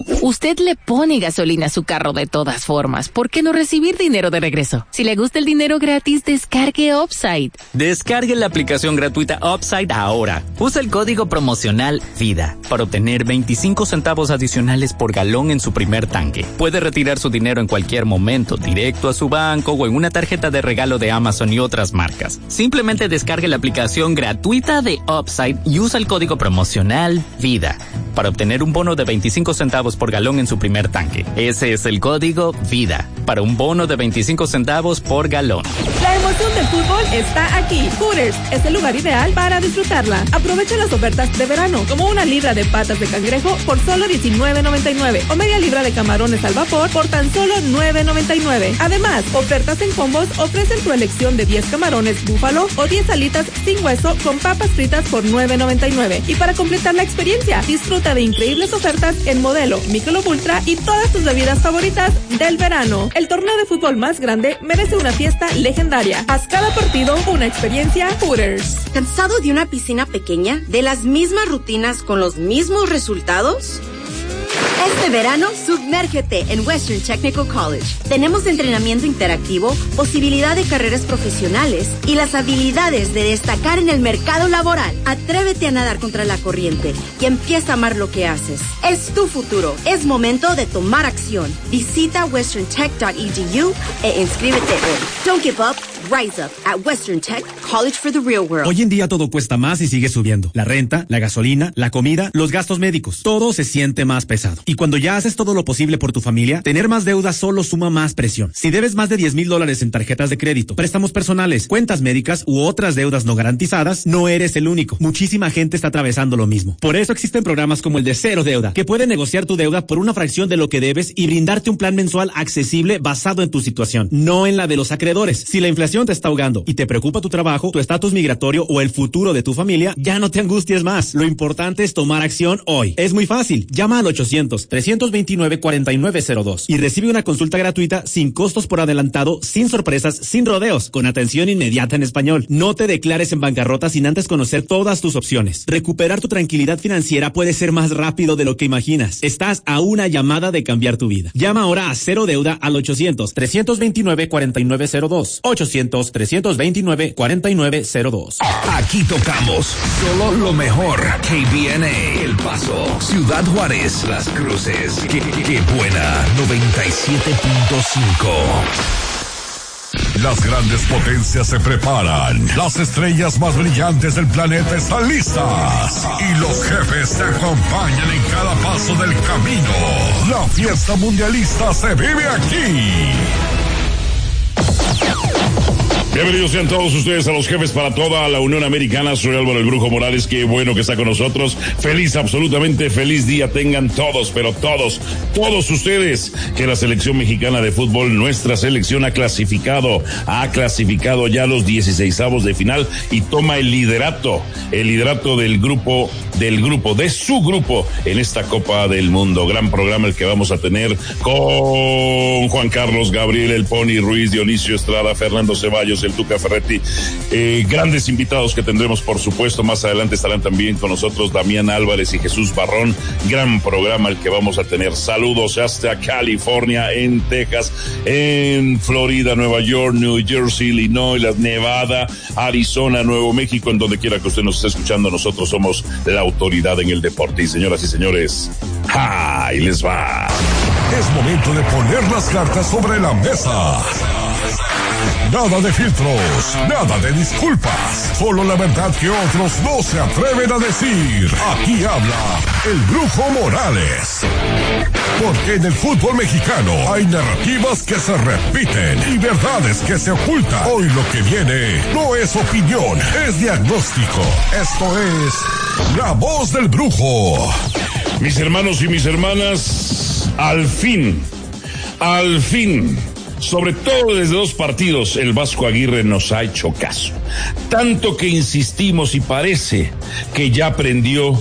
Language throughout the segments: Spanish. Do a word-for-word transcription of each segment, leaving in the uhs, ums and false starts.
Usted le pone gasolina a su carro de todas formas. ¿Por qué no recibir dinero de regreso? Si le gusta el dinero gratis, descargue Upside. Descargue la aplicación gratuita Upside ahora. Usa el código promocional VIDA para obtener veinticinco centavos adicionales por galón en su primer tanque. Puede retirar su dinero en cualquier momento, directo a su banco o en una tarjeta de regalo de Amazon y otras marcas. Simplemente descargue la aplicación gratuita de Upside y usa el código promocional VIDA para obtener un bono de veinticinco centavos por galón en su primer tanque. Ese es el código VIDA para un bono de veinticinco centavos por galón. La emoción del fútbol está aquí. Hooters es el lugar ideal para disfrutarla. Aprovecha las ofertas de verano, como una libra de patas de cangrejo por solo diecinueve noventa y nueve o media libra de camarones al vapor por tan solo nueve noventa y nueve. Además, ofertas en combos ofrecen tu elección de diez camarones búfalo o diez alitas sin hueso con papas fritas por nueve noventa y nueve. Y para completar la experiencia, disfruta de increíbles ofertas en Modelo, Michelob Ultra y todas tus bebidas favoritas del verano. El torneo de fútbol más grande merece una fiesta legendaria. Haz cada partido una experiencia Hooters. ¿Cansado de una piscina pequeña? ¿De las mismas rutinas con los mismos resultados? Este verano, sumérgete en Western Technical College. Tenemos entrenamiento interactivo, posibilidad de carreras profesionales y las habilidades de destacar en el mercado laboral. Atrévete a nadar contra la corriente y empieza a amar lo que haces. Es tu futuro. Es momento de tomar acción. Visita western tech dot e d u e inscríbete hoy. Don't give up. Rise up at Western Tech, college for the real world. Hoy en día todo cuesta más y sigue subiendo. La renta, la gasolina, la comida, los gastos médicos. Todo se siente más pesado. Y cuando ya haces todo lo posible por tu familia, tener más deuda solo suma más presión. Si debes más de diez mil dólares en tarjetas de crédito, préstamos personales, cuentas médicas u otras deudas no garantizadas, no eres el único. Muchísima gente está atravesando lo mismo. Por eso existen programas como el de Cero Deuda, que pueden negociar tu deuda por una fracción de lo que debes y brindarte un plan mensual accesible basado en tu situación, no en la de los acreedores. Si la inflación te está ahogando y te preocupa tu trabajo, tu estatus migratorio o el futuro de tu familia, ya no te angusties más. Lo importante es tomar acción hoy. Es muy fácil. Llama al ochocientos, trescientos veintinueve, cuarenta y nueve cero dos y recibe una consulta gratuita sin costos por adelantado, sin sorpresas, sin rodeos, con atención inmediata en español. No te declares en bancarrota sin antes conocer todas tus opciones. Recuperar tu tranquilidad financiera puede ser más rápido de lo que imaginas. Estás a una llamada de cambiar tu vida. Llama ahora a Cero Deuda al ochocientos, trescientos veintinueve, cuarenta y nueve cero dos. ochocientos, trescientos veintinueve, cuarenta y nueve cero dos. Aquí tocamos solo lo mejor. K B N A, El Paso, Ciudad Juárez, Las Cruces. Qué, qué buena, noventa y siete punto cinco. Las grandes potencias se preparan. Las estrellas más brillantes del planeta están listas. Y los jefes se acompañan en cada paso del camino. La fiesta mundialista se vive aquí. Bienvenidos sean todos ustedes a los jefes para toda la Unión Americana. Soy Álvaro el Brujo Morales, qué bueno que está con nosotros. Feliz, absolutamente feliz día tengan todos, pero todos, todos ustedes, que la selección mexicana de fútbol, nuestra selección ha clasificado, ha clasificado ya los dieciseisavos de final y toma el liderato, el liderato del grupo, del grupo, de su grupo en esta Copa del Mundo. Gran programa el que vamos a tener con Juan Carlos, Gabriel El Pony Ruiz, Dionisio Estrada, Fernando Ceballos, el Tuca Ferretti, eh, grandes invitados que tendremos, por supuesto. Más adelante estarán también con nosotros Damián Álvarez y Jesús Barrón. Gran programa el que vamos a tener. Saludos hasta California, en Texas, en Florida, Nueva York, New Jersey, Illinois, Nevada, Arizona, Nuevo México, en donde quiera que usted nos esté escuchando. Nosotros somos la autoridad en el deporte. Y señoras y señores, ¡ahí les va! Es momento de poner las cartas sobre la mesa. Nada de filtros, nada de disculpas, solo la verdad que otros no se atreven a decir. Aquí habla el Brujo Morales. Porque en el fútbol mexicano hay narrativas que se repiten y verdades que se ocultan. Hoy lo que viene no es opinión, es diagnóstico. Esto es La Voz del Brujo. Mis hermanos y mis hermanas, al fin, al fin, sobre todo desde dos partidos, el Vasco Aguirre nos ha hecho caso. Tanto que insistimos y parece que ya aprendió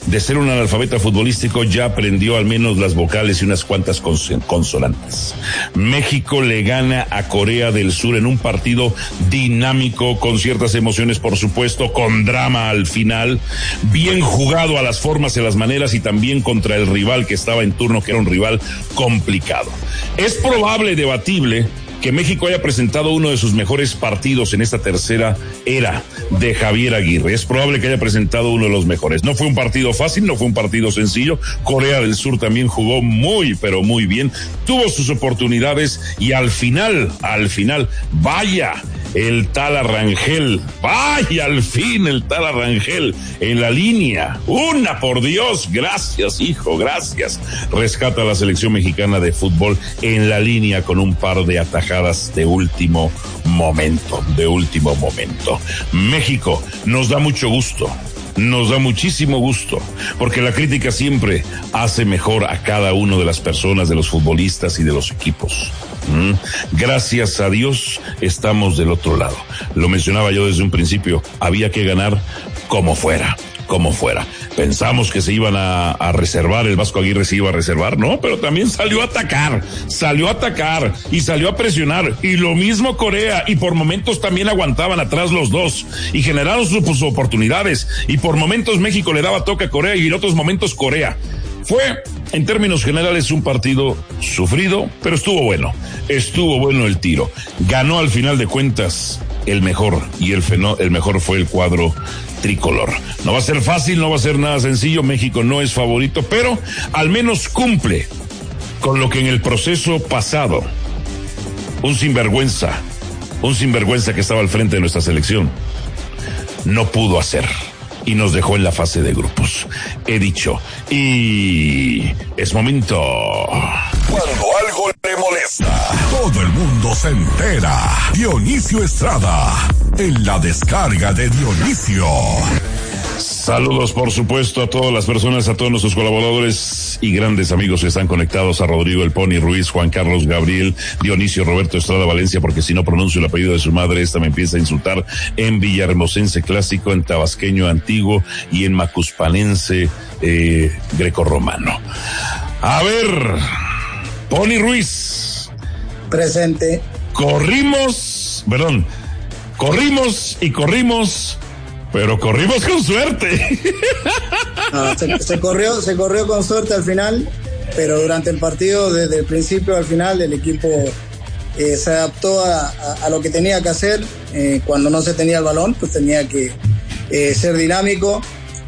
de ser un analfabeta futbolístico, ya aprendió al menos las vocales y unas cuantas cons- consonantes. México le gana a Corea del Sur en un partido dinámico, con ciertas emociones, por supuesto, con drama al final, bien jugado a las formas y a las maneras, y también contra el rival que estaba en turno, que era un rival complicado. Es probable, debatible, que México haya presentado uno de sus mejores partidos en esta tercera era de Javier Aguirre. Es probable que haya presentado uno de los mejores. No fue un partido fácil, no fue un partido sencillo. Corea del Sur también jugó muy, pero muy bien. Tuvo sus oportunidades y al final, al final, vaya, el tal Rangel, vaya al fin el tal Rangel en la línea. Una, por Dios, gracias, hijo, gracias. Rescata a la selección mexicana de fútbol en la línea con un par de atajadas de último momento, de último momento. México, nos da mucho gusto. Nos da muchísimo gusto, porque la crítica siempre hace mejor a cada una de las personas, de los futbolistas y de los equipos. ¿Mm? Gracias a Dios estamos del otro lado. Lo mencionaba yo desde un principio, había que ganar como fuera, como fuera. Pensamos que se iban a, a reservar, el Vasco Aguirre se iba a reservar, no, pero también salió a atacar, salió a atacar y salió a presionar, y lo mismo Corea, y por momentos también aguantaban atrás los dos, y generaron sus, sus oportunidades, y por momentos México le daba toque a Corea, y en otros momentos Corea. Fue, en términos generales, un partido sufrido, pero estuvo bueno, estuvo bueno el tiro. Ganó al final de cuentas el mejor, y el, fenó, el mejor fue el cuadro tricolor. No va a ser fácil, no va a ser nada sencillo, México no es favorito, pero al menos cumple con lo que en el proceso pasado un sinvergüenza, un sinvergüenza que estaba al frente de nuestra selección no pudo hacer, y nos dejó en la fase de grupos. He dicho, y es momento. Cuando algo le molesta, todo el mundo se entera. Dionisio Estrada, en la descarga de Dionisio. Saludos, por supuesto, a todas las personas, a todos nuestros colaboradores y grandes amigos que están conectados, a Rodrigo El Pony Ruiz, Juan Carlos Gabriel, Dionisio Roberto Estrada Valencia, porque si no pronuncio el apellido de su madre, esta me empieza a insultar, en Villahermosense Clásico, en Tabasqueño Antiguo y en Macuspanense eh, Grecorromano. A ver, Pony Ruiz. Presente. Corrimos, perdón, corrimos y corrimos, pero corrimos con suerte. No, se, se corrió, se corrió con suerte al final, pero durante el partido, desde el principio al final, el equipo eh, se adaptó a, a, a lo que tenía que hacer. Eh, cuando no se tenía el balón, pues tenía que eh, ser dinámico,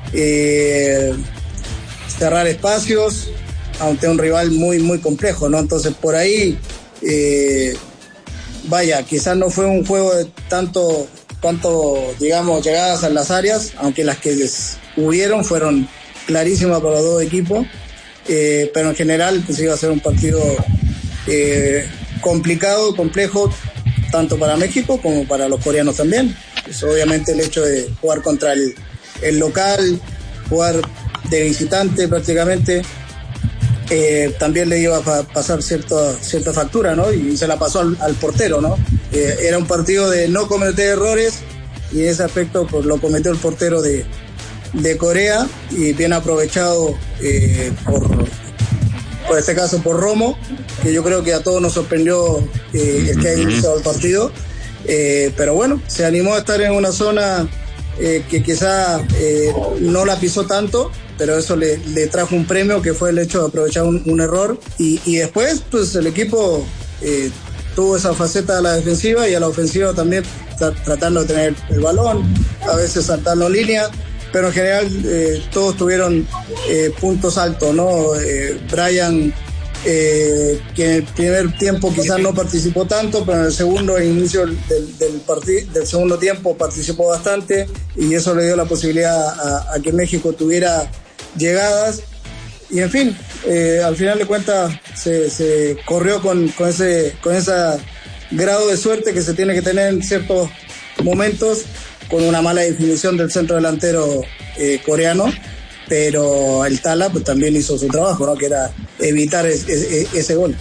eh, cerrar espacios ante un rival muy, muy complejo, ¿no? Entonces, por ahí, eh, vaya, quizás no fue un juego de tanto... tanto, digamos, llegadas a las áreas, aunque las que les hubieron fueron clarísimas para los dos equipos, eh, pero en general pues iba a ser un partido eh, complicado, complejo, tanto para México como para los coreanos también. Pues obviamente el hecho de jugar contra el, el local, jugar de visitante prácticamente, Eh, también le iba a pasar cierta, cierta factura, ¿no? Y se la pasó al, al portero, ¿no? Eh, era un partido de no cometer errores, y en ese aspecto pues, lo cometió el portero de, de Corea, y bien aprovechado eh, por, por este caso por Romo, que yo creo que a todos nos sorprendió eh, el que haya iniciado el partido, eh, pero bueno, se animó a estar en una zona eh, que quizá eh, no la pisó tanto, pero eso le, le trajo un premio, que fue el hecho de aprovechar un, un error, y, y después pues el equipo eh, tuvo esa faceta a la defensiva y a la ofensiva también, tra- tratando de tener el balón, a veces saltando en línea, pero en general eh, todos tuvieron eh, puntos altos, ¿no? Eh, Brian, eh, que en el primer tiempo quizás no participó tanto, pero en el segundo, el inicio del, del, partid- del segundo tiempo participó bastante, y eso le dio la posibilidad a, a que México tuviera llegadas, y en fin, eh, al final de cuentas se, se corrió con, con ese con ese grado de suerte que se tiene que tener en ciertos momentos, con una mala definición del centro delantero eh, coreano, pero el Tala pues también hizo su trabajo, ¿no? Que era evitar es, es, ese gol.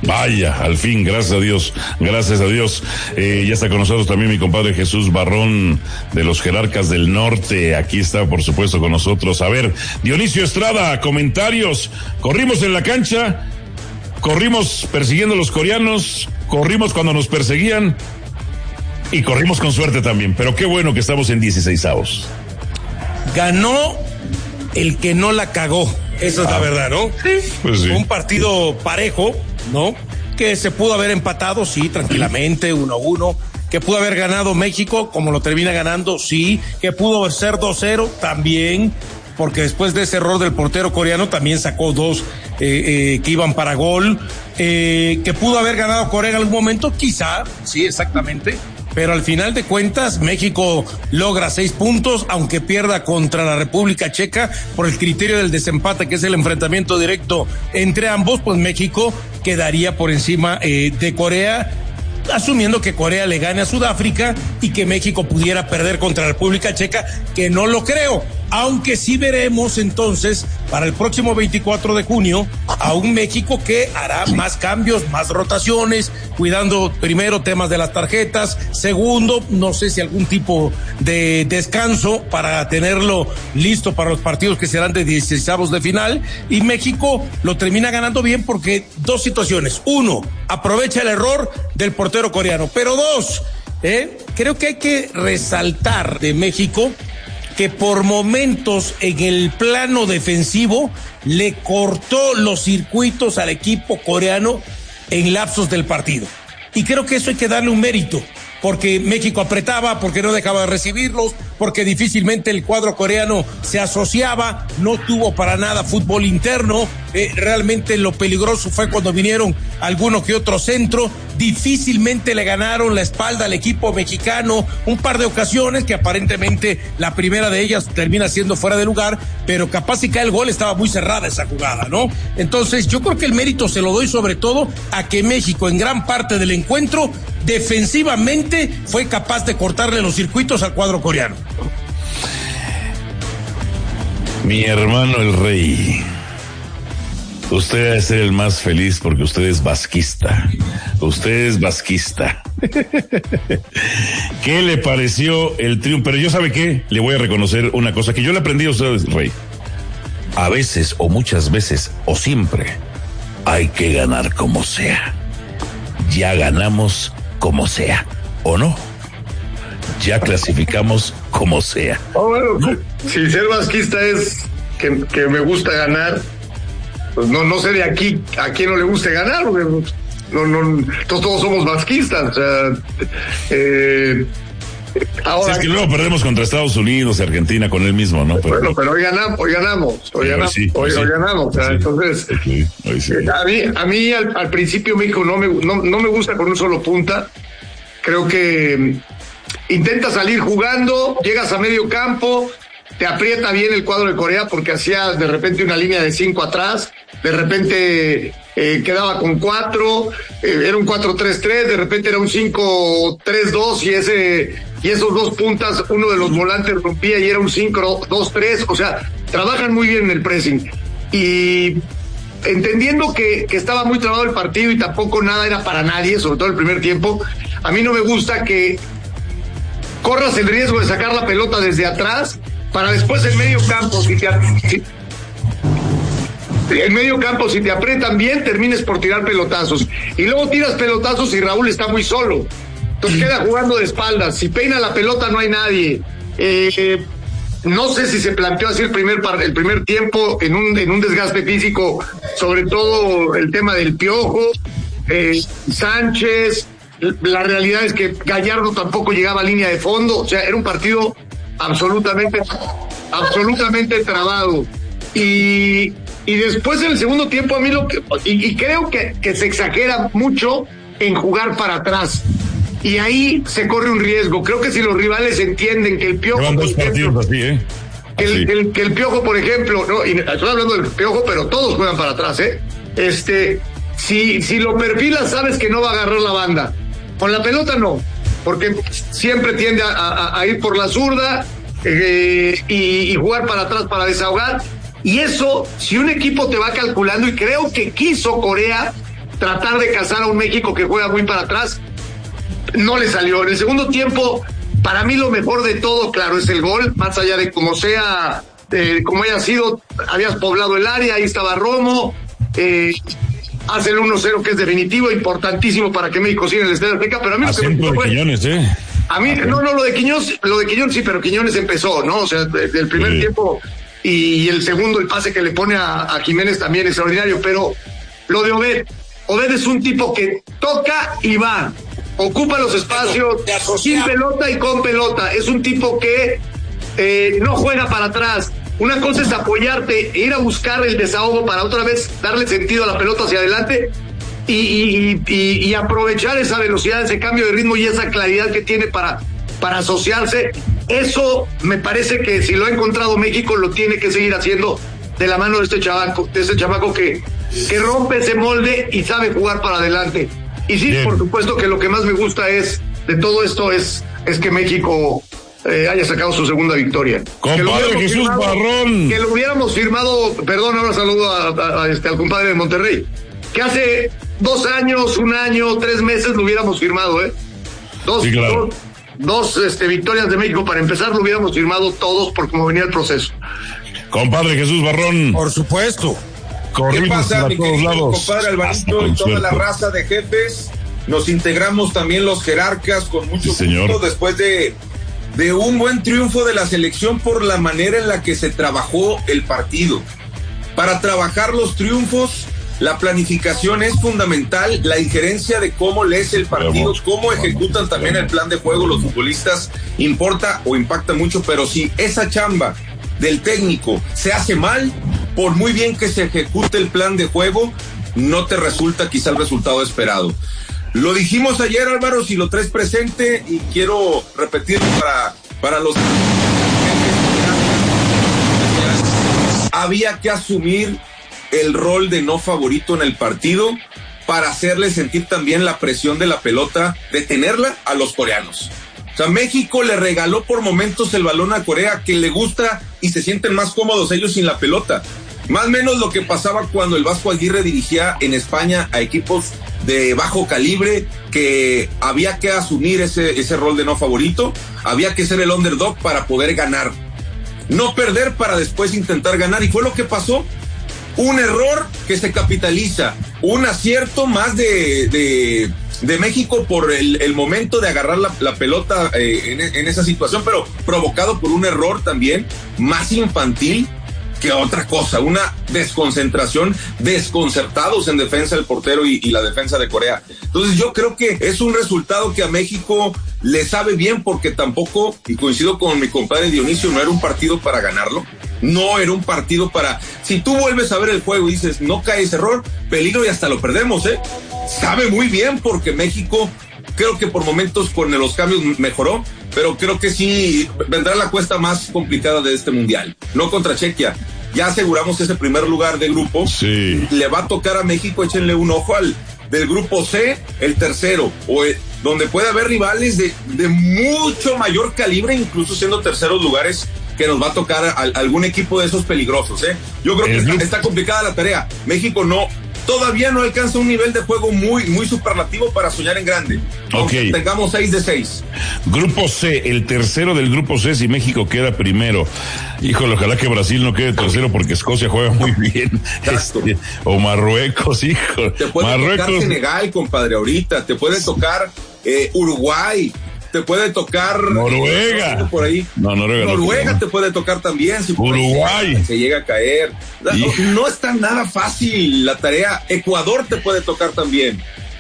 Vaya, al fin, gracias a Dios, gracias a Dios. Eh, ya está con nosotros también mi compadre Jesús Barrón de los Jerarcas del Norte. Aquí está, por supuesto, con nosotros. A ver, Dionisio Estrada, comentarios. Corrimos en la cancha, corrimos persiguiendo a los coreanos, corrimos cuando nos perseguían y corrimos con suerte también. Pero qué bueno que estamos en dieciseisavos. Ganó el que no la cagó. Esa es ah, la verdad, ¿no? Sí. Pues sí. Un partido parejo, ¿no? Que se pudo haber empatado, sí, tranquilamente, uno a uno. Que pudo haber ganado México, como lo termina ganando, sí. Que pudo ser dos cero, también. Porque después de ese error del portero coreano, también sacó dos eh, eh, que iban para gol. Eh, que pudo haber ganado Corea en algún momento, quizá, sí, exactamente. Pero al final de cuentas, México logra seis puntos, aunque pierda contra la República Checa por el criterio del desempate, que es el enfrentamiento directo entre ambos, pues México quedaría por encima eh, de Corea, asumiendo que Corea le gane a Sudáfrica y que México pudiera perder contra la República Checa, que no lo creo, aunque sí veremos entonces para el próximo veinticuatro de junio a un México que hará más cambios, más rotaciones, cuidando primero temas de las tarjetas, segundo, no sé si algún tipo de descanso para tenerlo listo para los partidos que serán de dieciseisavos de final, y México lo termina ganando bien porque dos situaciones: uno, aprovecha el error del portero coreano, pero dos, eh, creo que hay que resaltar de México que por momentos en el plano defensivo le cortó los circuitos al equipo coreano en lapsos del partido. Y creo que eso hay que darle un mérito, porque México apretaba, porque no dejaba de recibirlos, porque difícilmente el cuadro coreano se asociaba, no tuvo para nada fútbol interno, eh, realmente lo peligroso fue cuando vinieron alguno que otro centro, difícilmente le ganaron la espalda al equipo mexicano, un par de ocasiones que aparentemente la primera de ellas termina siendo fuera de lugar, pero capaz si cae el gol estaba muy cerrada esa jugada, ¿no? Entonces yo creo que el mérito se lo doy sobre todo a que México en gran parte del encuentro defensivamente fue capaz de cortarle los circuitos al cuadro coreano. Mi hermano el rey, usted debe ser el más feliz porque usted es vasquista. Usted es vasquista. ¿Qué le pareció el triunfo? Pero yo, ¿sabe qué? Le voy a reconocer una cosa que yo le aprendí a usted, rey. A veces, o muchas veces, o siempre, hay que ganar como sea. Ya ganamos como sea, ¿o no? Ya clasificamos como sea. Oh, bueno, ¿no? Si ser vasquista es que, que me gusta ganar, pues no, no sé de aquí a quién no le guste ganar, porque no, no, todos, todos somos vasquistas, o sea, eh, ahora. Si es que luego perdemos contra Estados Unidos y Argentina con él mismo, ¿no? Pero, bueno, pero hoy ganamos, hoy ganamos, hoy ganamos, sí, hoy, sí. hoy ganamos, o sea, sí. Entonces, sí, sí. a mí, a mí al, al principio México no me, no, no me gusta con un solo punta, creo que intenta salir jugando, llegas a medio campo, te aprieta bien el cuadro de Corea porque hacía de repente una línea de cinco atrás, de repente eh, quedaba con cuatro, eh, era un cuatro tres tres, de repente era un cinco tres dos y ese y esos dos puntas, uno de los volantes rompía y era un cinco dos tres, o sea, trabajan muy bien en el pressing. Y entendiendo que, que estaba muy trabado el partido y tampoco nada era para nadie, sobre todo el primer tiempo, a mí no me gusta que corras el riesgo de sacar la pelota desde atrás para después en medio campo, si te, si, en medio campo, si te aprietan bien, termines por tirar pelotazos. Y luego tiras pelotazos y Raúl está muy solo. Entonces queda jugando de espaldas. Si peina la pelota no hay nadie. Eh, no sé si se planteó así el primer el primer tiempo en un, en un desgaste físico, sobre todo el tema del Piojo, eh, Sánchez. La realidad es que Gallardo tampoco llegaba a línea de fondo, o sea, era un partido absolutamente, absolutamente trabado. Y, y después en el segundo tiempo a mí lo que, y, y creo que, que se exagera mucho en jugar para atrás. Y ahí se corre un riesgo. Creo que si los rivales entienden que el Piojo, Llevan dos partidos así, ¿eh? Que el, el, que el Piojo, por ejemplo, no, y estoy hablando del Piojo, pero todos juegan para atrás, ¿eh? Este, si, si lo perfilas, sabes que no va a agarrar la banda. Con la pelota no, porque siempre tiende a, a, a ir por la zurda eh, y, y jugar para atrás para desahogar. Y eso, si un equipo te va calculando, y creo que quiso Corea tratar de cazar a un México que juega muy para atrás. No le salió. En el segundo tiempo, para mí lo mejor de todo, claro, es el gol, más allá de como sea, eh, como haya sido, habías poblado el área, ahí estaba Romo, eh, hace el uno cero que es definitivo, importantísimo para que México siga en el Estadio Azteca, pero a mí lo que me fue, Quiñones, ¿eh? A mí, no, no, lo de Quiñones, lo de Quiñones sí, pero Quiñones empezó, ¿no? O sea, del primer sí. tiempo y el segundo, el pase que le pone a, a Jiménez también extraordinario, pero lo de Obed, Obed es un tipo que toca y va, ocupa los espacios sin pelota y con pelota, es un tipo que eh, no juega para atrás. Una cosa es apoyarte e ir a buscar el desahogo para otra vez darle sentido a la pelota hacia adelante y, y, y, y aprovechar esa velocidad, ese cambio de ritmo y esa claridad que tiene para, para asociarse. Eso me parece que si lo ha encontrado México lo tiene que seguir haciendo de la mano de este chamaco, de este chamaco que, que rompe ese molde y sabe jugar para adelante. Y sí, bien. Por supuesto que lo que más me gusta es de todo esto es, es que México eh, haya sacado su segunda victoria. Compadre Jesús firmado, Barrón. Que lo hubiéramos firmado, perdón, ahora saludo a, a, a este, al compadre de Monterrey, que hace dos años, un año, tres meses lo hubiéramos firmado, ¿eh? Dos, sí, claro. dos, dos este, victorias de México para empezar, lo hubiéramos firmado todos por cómo venía el proceso. Compadre Jesús Barrón. Por supuesto. ¿Qué pasa, mi querido compadre Alvarito y toda la raza de jefes? Nos integramos también los jerarcas con mucho sí, gusto después de, de un buen triunfo de la selección por la manera en la que se trabajó el partido. Para trabajar los triunfos, la planificación es fundamental, la injerencia de cómo lees el partido, cómo ejecutan también el plan de juego los futbolistas, importa o impacta mucho, pero si esa chamba del técnico se hace mal, por muy bien que se ejecute el plan de juego, no te resulta quizá el resultado esperado. Lo dijimos ayer, Álvaro, si lo traes presente, y quiero repetirlo para, para los... Había que asumir el rol de no favorito en el partido para hacerle sentir también la presión de la pelota, de tenerla a los coreanos. O sea, México le regaló por momentos el balón a Corea, que le gusta y se sienten más cómodos ellos sin la pelota. Más o menos lo que pasaba cuando el Vasco Aguirre dirigía en España a equipos de bajo calibre, que había que asumir ese, ese rol de no favorito, había que ser el underdog para poder ganar. No perder para después intentar ganar, y fue lo que pasó. Un error que se capitaliza, un acierto más de... de de México por el, el momento de agarrar la, la pelota eh, en, en esa situación, pero provocado por un error también más infantil que otra cosa, una desconcentración, desconcertados en defensa del portero y, y la defensa de Corea. Entonces yo creo que es un resultado que a México le sabe bien, porque tampoco, y coincido con mi compadre Dionisio, no era un partido para ganarlo, no era un partido para... Si tú vuelves a ver el juego y dices, no cae ese error, peligro y hasta lo perdemos, ¿eh? Sabe muy bien, porque México creo que por momentos con los cambios mejoró, pero creo que sí vendrá la cuesta más complicada de este mundial, no contra Chequia. Ya aseguramos ese primer lugar de grupo. Sí. Le va a tocar a México, échenle un ojo al del grupo C, el tercero, o el, donde puede haber rivales de, de mucho mayor calibre, incluso siendo terceros lugares, que nos va a tocar a, a algún equipo de esos peligrosos, ¿eh? Yo creo que está, está complicada la tarea. México no, todavía no alcanza un nivel de juego muy, muy superlativo para soñar en grande. Okay. Tengamos seis de seis. Grupo C, el tercero del grupo C, si México queda primero. Híjole, ojalá que Brasil no quede tercero, porque Escocia juega muy bien. Este, o Marruecos, hijo. Te puede Marruecos... tocar Senegal, compadre, ahorita. Te puede tocar eh, Uruguay. Te puede tocar Noruega. Eh, por ahí. No, Noruega. Noruega no, te puede tocar también. Si Uruguay. Se, se llega a caer. No, no está nada fácil la tarea. Ecuador te puede tocar también.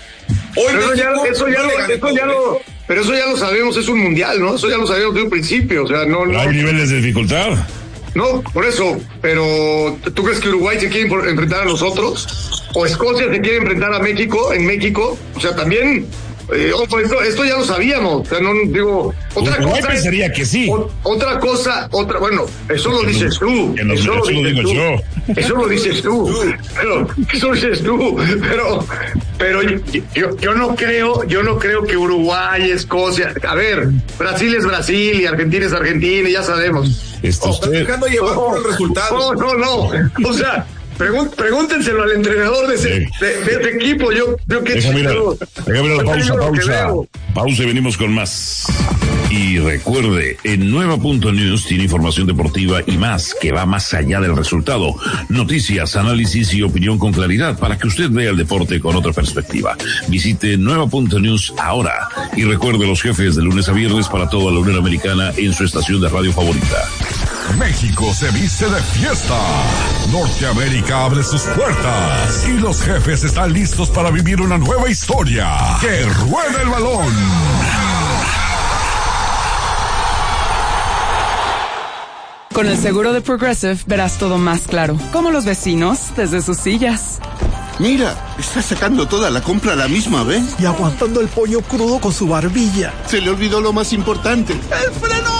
Hoy pero México, ya, eso, ya, lo, eso ya lo, pero eso ya lo sabemos, es un mundial, ¿no? Eso ya lo sabemos desde un principio. O sea, no, no. Hay niveles de dificultad. No, por eso. Pero ¿tú crees que Uruguay se quiere enfrentar a nosotros? ¿O Escocia se quiere enfrentar a México en México? O sea, también. Eh, esto, esto ya lo sabíamos, o sea, no digo otra Uruguay cosa. pensaría que sí. O, otra cosa, otra, bueno, eso lo dices tú. Nos, eso, eso lo digo tú. yo. Eso lo dices tú. Pero, eso lo dices tú. Pero, pero yo, yo, yo no creo, yo no creo que Uruguay, Escocia, a ver, Brasil es Brasil y Argentina es Argentina, ya sabemos. Está usted dejando llevar por el resultado. No, no, no. O sea. Pregun- pregúntenselo al entrenador de ese, de, de ese equipo. Yo, yo qué Déjame ir a, chido. déjame ir a la pausa, Yo pausa. veo. Pausa y venimos con más. Y recuerde, en Nueva Punto News tiene información deportiva y más que va más allá del resultado. Noticias, análisis y opinión con claridad para que usted vea el deporte con otra perspectiva. Visite Nueva Punto News ahora. Y recuerde los jefes de lunes a viernes para toda la Unión Americana en su estación de radio favorita. México se viste de fiesta. Norteamérica abre sus puertas. Y los jefes están listos para vivir una nueva historia. ¡Que ruede el balón! Con el seguro de Progressive verás todo más claro, como los vecinos desde sus sillas. Mira, está sacando toda la compra a la misma vez. Y aguantando el pollo crudo con su barbilla. Se le olvidó lo más importante. ¡El freno!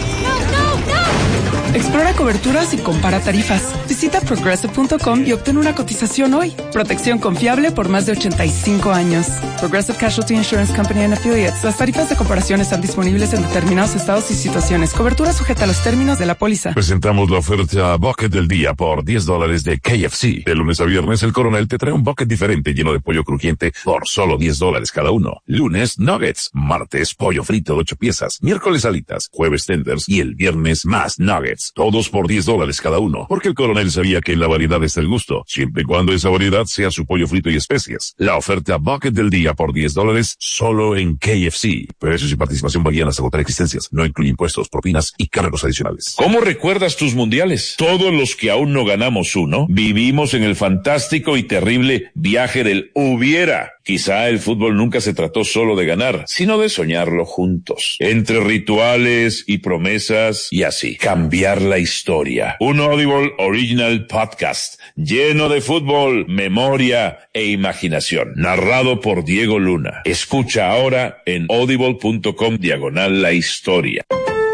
Explora coberturas y compara tarifas. Visita progressive punto com y obtén una cotización hoy. Protección confiable por más de ochenta y cinco años. Progressive Casualty Insurance Company and Affiliates. Las tarifas de comparación están disponibles en determinados estados y situaciones. Cobertura sujeta a los términos de la póliza. Presentamos la oferta Bucket del día por diez dólares de K F C. De lunes a viernes, el Coronel te trae un bucket diferente lleno de pollo crujiente por solo diez dólares cada uno. Lunes, nuggets. Martes, pollo frito de ocho piezas. Miércoles, alitas. Jueves, tenders. Y el viernes, más nuggets. Todos por diez dólares cada uno. Porque el Coronel sabía que en la variedad está el gusto. Siempre y cuando esa variedad sea su pollo frito y especias. La oferta Bucket del día por diez dólares solo en K F C. Precios y participación varían hasta agotar existencias. No incluye impuestos, propinas y cargos adicionales. ¿Cómo recuerdas tus mundiales? Todos los que aún no ganamos uno, vivimos en el fantástico y terrible viaje del hubiera. Quizá el fútbol nunca se trató solo de ganar, sino de soñarlo juntos. Entre rituales y promesas y así, cambiar la historia. Un Audible Original Podcast lleno de fútbol, memoria e imaginación. Narrado por Diego Luna. Escucha ahora en audible punto com diagonal la historia.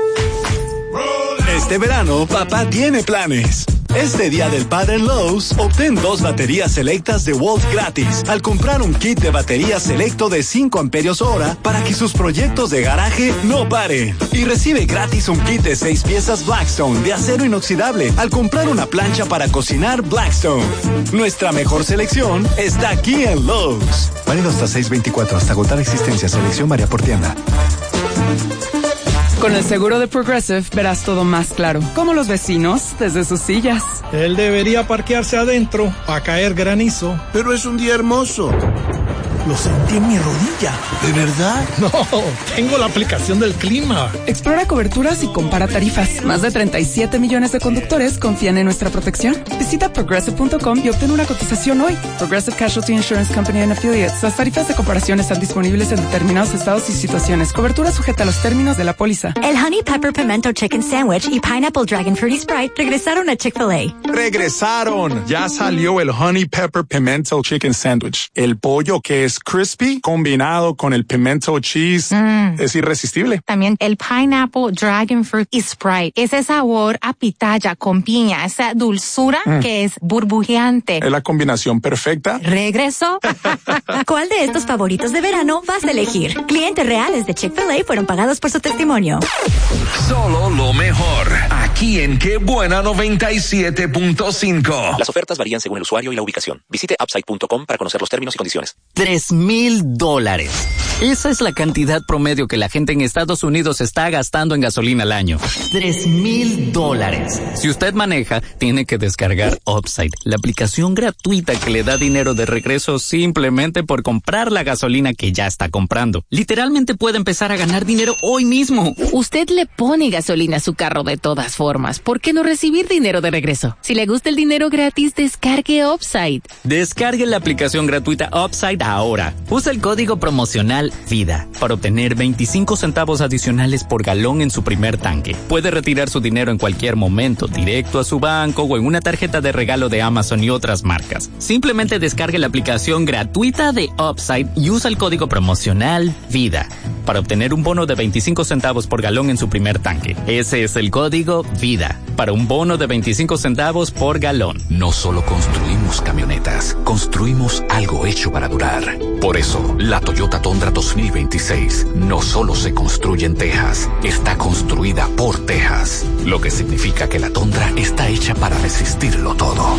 Este verano, papá tiene planes. Este día del padre en Lowe's, obtén dos baterías selectas de Walt gratis al comprar un kit de batería selecto de cinco amperios hora para que sus proyectos de garaje no paren. Y recibe gratis un kit de seis piezas Blackstone de acero inoxidable al comprar una plancha para cocinar Blackstone. Nuestra mejor selección está aquí en Lowe's. Válido hasta seis veinticuatro, hasta agotar existencia. Selección varía por tienda. Con el seguro de Progressive verás todo más claro, como los vecinos desde sus sillas. Él debería parquearse adentro a caer granizo. Pero es un día hermoso. Lo sentí en mi rodilla. ¿De verdad? No, tengo la aplicación del clima. Explora coberturas y compara tarifas. Más de treinta y siete millones de conductores confían en nuestra protección. Visita progressive punto com y obtén una cotización hoy. Progressive Casualty Insurance Company and Affiliates. Las tarifas de comparación están disponibles en determinados estados y situaciones. Cobertura sujeta a los términos de la póliza. El Honey Pepper Pimento Chicken Sandwich y Pineapple Dragon Fruity Sprite regresaron a Chick-fil-A. ¡Regresaron! Ya salió el Honey Pepper Pimento Chicken Sandwich. El pollo que es crispy combinado con el pimento cheese mm. es irresistible. También el Pineapple Dragon Fruit y Sprite. Ese sabor a pitaya con piña, esa dulzura mm. que es burbujeante. Es la combinación perfecta. ¿Regreso? ¿Cuál de estos favoritos de verano vas a elegir? Clientes reales de Chick-fil-A fueron pagados por su testimonio. Solo lo mejor, aquí en Qué Buena noventa y siete punto cinco. Las ofertas varían según el usuario y la ubicación. Visite upside punto com para conocer los términos y condiciones. Tres mil dólares. Esa es la cantidad promedio que la gente en Estados Unidos está gastando en gasolina al año. Tres mil dólares. Si usted maneja, tiene que descargar Upside, la aplicación gratuita que le da dinero de regreso simplemente por comprar la gasolina que ya está comprando. Literalmente puede empezar a ganar dinero hoy mismo. Usted le pone gasolina a su carro de todas formas. ¿Por qué no recibir dinero de regreso? Si le gusta el dinero gratis, descargue Upside. Descargue la aplicación gratuita Upside ahora. Usa el código promocional VIDA para obtener veinticinco centavos adicionales por galón en su primer tanque. Puede retirar su dinero en cualquier momento, directo a su banco o en una tarjeta de regalo de Amazon y otras marcas. Simplemente descargue la aplicación gratuita de Upside y usa el código promocional VIDA para obtener un bono de veinticinco centavos por galón en su primer tanque. Ese es el código VIDA para un bono de veinticinco centavos por galón. No solo construimos camionetas, construimos algo hecho para durar. Por eso, la Toyota Tundra dos mil veintiséis no solo se construye en Texas, está construida por Texas, lo que significa que la Tundra está hecha para resistirlo todo.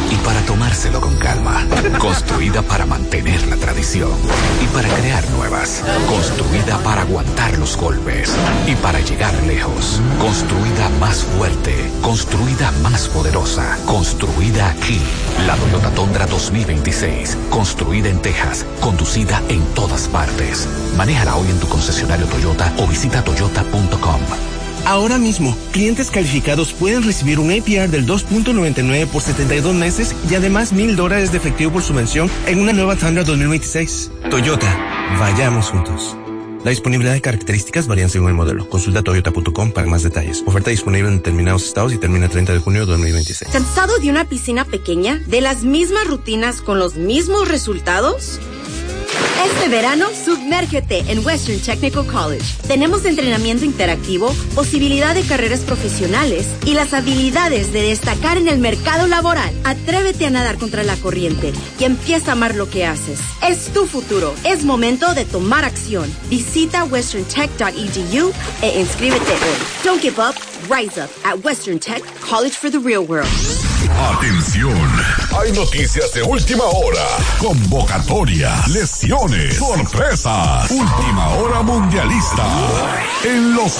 y para tomárselo con calma. Construida para mantener la tradición y para crear nuevas. Construida para aguantar los golpes y para llegar lejos. Construida más fuerte. Construida más poderosa. Construida aquí. La Toyota Tundra dos mil veintiséis. Construida en Texas. Conducida en todas partes. Manéjala hoy en tu concesionario Toyota o visita toyota punto com. Ahora mismo, clientes calificados pueden recibir un A P R del dos punto noventa y nueve por setenta y dos meses y además mil dólares de efectivo por su mención en una nueva Tundra dos mil veintiséis. Toyota, vayamos juntos. La disponibilidad de características varían según el modelo. Consulta toyota punto com para más detalles. Oferta disponible en determinados estados y termina el treinta de junio de dos mil veintiséis. ¿Cansado de una piscina pequeña? ¿De las mismas rutinas con los mismos resultados? Este verano, sumérgete en Western Technical College. Tenemos entrenamiento interactivo, posibilidad de carreras profesionales y las habilidades de destacar en el mercado laboral. Atrévete a nadar contra la corriente y empieza a amar lo que haces. Es tu futuro. Es momento de tomar acción. Visita western tech punto e d u e inscríbete hoy. Don't give up. Rise up at Western Tech College for the Real World. Atención, hay noticias de última hora, convocatoria, lesiones, sorpresas, última hora mundialista en Los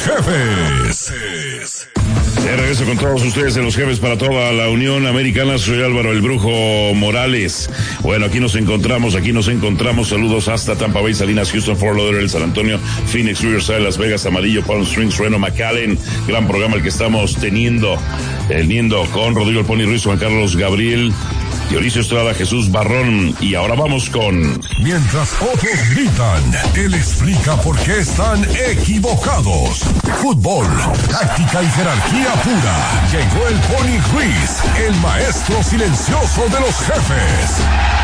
Jefes. De regreso con todos ustedes en Los Jefes para toda la Unión Americana. Soy Álvaro el Brujo Morales. Bueno, aquí nos encontramos, aquí nos encontramos. Saludos hasta Tampa Bay, Salinas, Houston, Fort Lauderdale, San Antonio, Phoenix, Riverside, Las Vegas, Amarillo, Palm Springs, Reno, McAllen. Gran programa el que estamos teniendo, teniendo con Rodrigo el Pony Ruiz, Juan Carlos Gabriel, Dionisio Estrada, Jesús Barrón. Y ahora vamos con... Mientras otros gritan, él explica por qué están equivocados. Fútbol, táctica y jerarquía pura. Llegó el Pony Ruiz, el maestro silencioso de los jefes.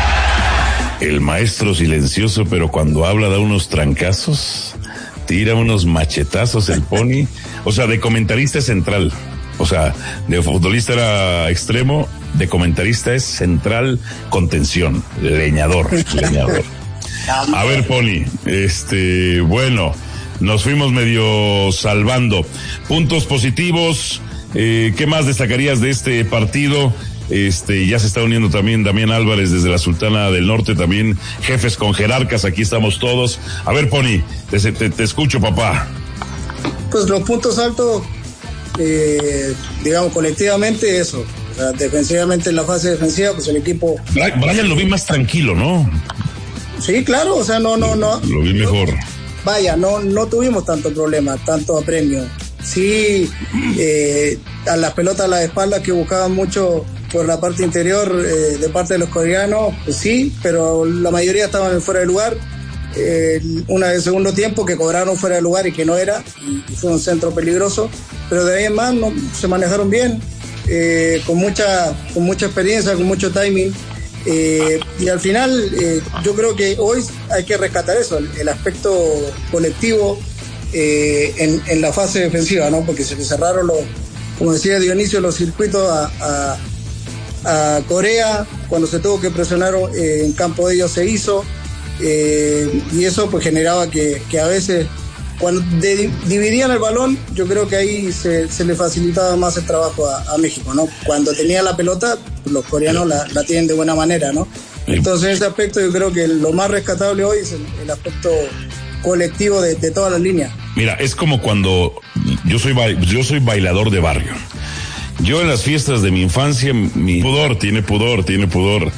El maestro silencioso, pero cuando habla da unos trancazos, tira unos machetazos el Pony. O sea, de comentarista central. O sea, de futbolista era extremo, de comentarista es central, contención, leñador, leñador. A ver, Pony, este, bueno, nos fuimos medio salvando. Puntos positivos, eh, ¿qué más destacarías de este partido? Este, ya se está uniendo también Damián Álvarez desde la Sultana del Norte, también jefes con jerarcas, aquí estamos todos. A ver, Pony, te, te, te escucho, papá. Pues los puntos altos, eh, digamos, colectivamente eso. O sea, defensivamente en la fase defensiva, pues el equipo... Brian lo vi más tranquilo, ¿no? Sí, claro, o sea, no, no, no. Lo vi mejor. Vaya, no, no tuvimos tanto problema, tanto apremio. Sí, eh, a las pelotas a la espalda que buscaban mucho por la parte interior eh, de parte de los coreanos, pues sí, pero la mayoría estaban fuera de lugar. Eh, una de segundo tiempo que cobraron fuera de lugar y que no era, y, y fue un centro peligroso, pero de ahí en más no, se manejaron bien, eh, con mucha con mucha experiencia, con mucho timing, eh, y al final eh, yo creo que hoy hay que rescatar eso, el, el aspecto colectivo eh, en, en la fase defensiva, ¿no? Porque se le cerraron los, como decía Dionisio, los circuitos a, a, a Corea, cuando se tuvo que presionar eh, en campo de ellos se hizo. Eh, y eso pues generaba que, que a veces cuando de, dividían el balón, yo creo que ahí se, se le facilitaba más el trabajo a, a México, ¿no? Cuando tenía la pelota, pues los coreanos la, la tienen de buena manera, ¿no? Entonces en ese aspecto yo creo que lo más rescatable hoy es el, el aspecto colectivo de, de todas las líneas. Mira, es como cuando yo soy yo soy bailador de barrio. Yo en las fiestas de mi infancia, mi pudor, tiene pudor, tiene pudor.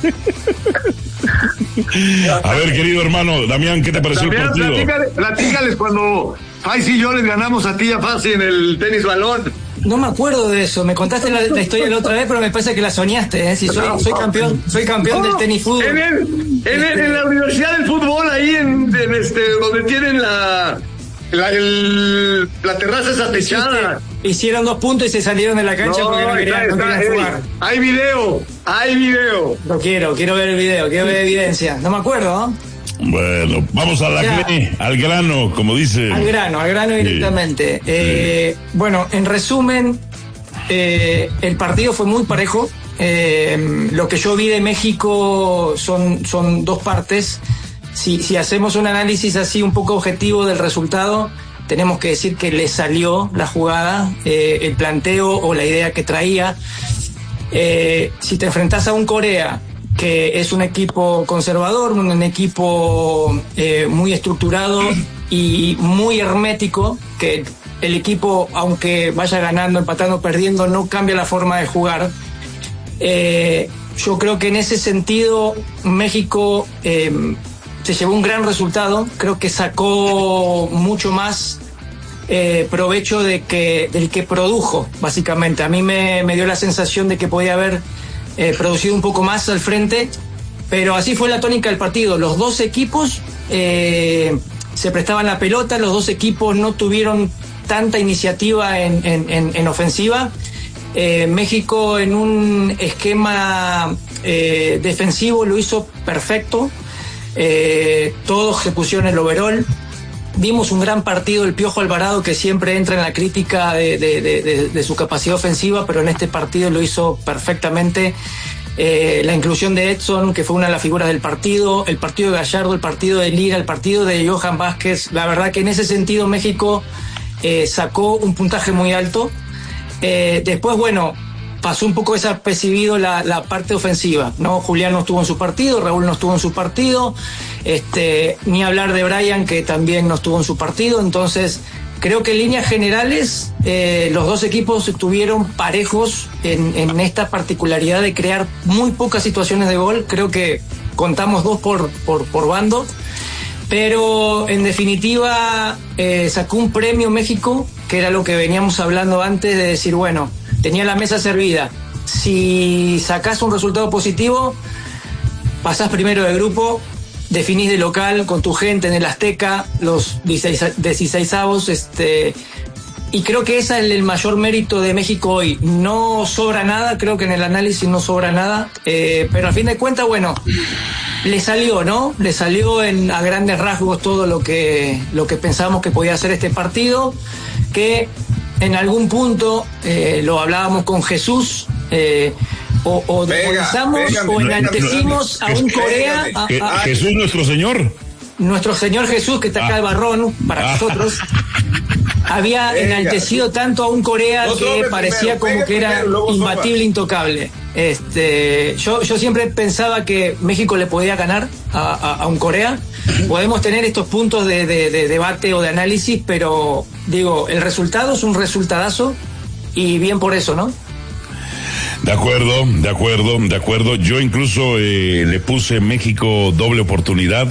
A ver, querido hermano, Damián, ¿qué te pareció Damián, el partido? Platícale, platícales cuando Faiz y yo les ganamos a ti y a Fácil en el tenis balón. No me acuerdo de eso, me contaste la, la historia la otra vez, pero me parece que la soñaste, ¿eh? Si soy, soy campeón, soy campeón no, del tenis fútbol. En, el, en, el, en la Universidad del Fútbol, ahí en, en este, donde tienen la... La, el, la terraza esa techada. Hicieron dos puntos y se salieron de la cancha no, porque no querían, está, no querían está, jugar. Hey, hay video, hay video. Lo quiero, quiero ver el video, quiero ver evidencia. No me acuerdo, ¿no? Bueno, vamos a la gle, al grano, como dice. Al grano, al grano directamente. Sí. Eh, sí. Bueno, en resumen, eh, el partido fue muy parejo. Eh, lo que yo vi de México son, son dos partes. Si, si hacemos un análisis así un poco objetivo del resultado, tenemos que decir que le salió la jugada, eh, el planteo o la idea que traía. Eh, si te enfrentas a un Corea, que es un equipo conservador, un equipo eh, muy estructurado y muy hermético, que el equipo, aunque vaya ganando, empatando, perdiendo, no cambia la forma de jugar. Eh, yo creo que en ese sentido México eh, se llevó un gran resultado. Creo que sacó mucho más eh, provecho de que, del que produjo, básicamente. A mí me, me dio la sensación de que podía haber eh, producido un poco más al frente, pero así fue la tónica del partido. Los dos equipos eh, se prestaban la pelota, los dos equipos no tuvieron tanta iniciativa en, en, en, en ofensiva. Eh, México en un esquema eh, defensivo lo hizo perfecto. Eh, todos se pusieron el overall. Vimos un gran partido del Piojo Alvarado, que siempre entra en la crítica de, de, de, de, de su capacidad ofensiva, pero en este partido lo hizo perfectamente. Eh, la inclusión de Edson, que fue una de las figuras del partido, el partido de Gallardo, el partido de Lira, el partido de Johan Vázquez. La verdad que en ese sentido México eh, sacó un puntaje muy alto. Eh, después, bueno, pasó un poco desapercibido la, la parte ofensiva, ¿no? Julián no estuvo en su partido, Raúl no estuvo en su partido, este, ni hablar de Brian, que también no estuvo en su partido. Entonces, creo que en líneas generales eh, los dos equipos estuvieron parejos en, en esta particularidad de crear muy pocas situaciones de gol. Creo que contamos dos por, por, por bando. Pero en definitiva eh, sacó un premio México, que era lo que veníamos hablando antes, de decir, bueno, tenía la mesa servida. Si sacás un resultado positivo, pasás primero de grupo, definís de local con tu gente en el Azteca, los dieciseisavos, este, y creo que ese es el mayor mérito de México hoy. No sobra nada, creo que en el análisis no sobra nada, eh, pero a fin de cuentas, bueno, le salió, ¿no? Le salió en, a grandes rasgos todo lo que, lo que pensábamos que podía hacer este partido, que en algún punto eh, lo hablábamos con Jesús, eh, o, o demonizamos o enaltecimos a un Corea. A, a, a, Jesús nuestro Señor. Nuestro Señor Jesús, que está acá de Barrón, para ah. nosotros. Había Venga. enaltecido tanto a un Corea no, que parecía primero, como que era primero, imbatible, sopa. intocable. Este, yo, yo siempre pensaba que México le podía ganar a, a, a un Corea. Podemos tener estos puntos de, de, de debate o de análisis, pero digo, el resultado es un resultadazo y bien por eso, ¿no? De acuerdo, de acuerdo, de acuerdo. Yo incluso eh, le puse México doble oportunidad,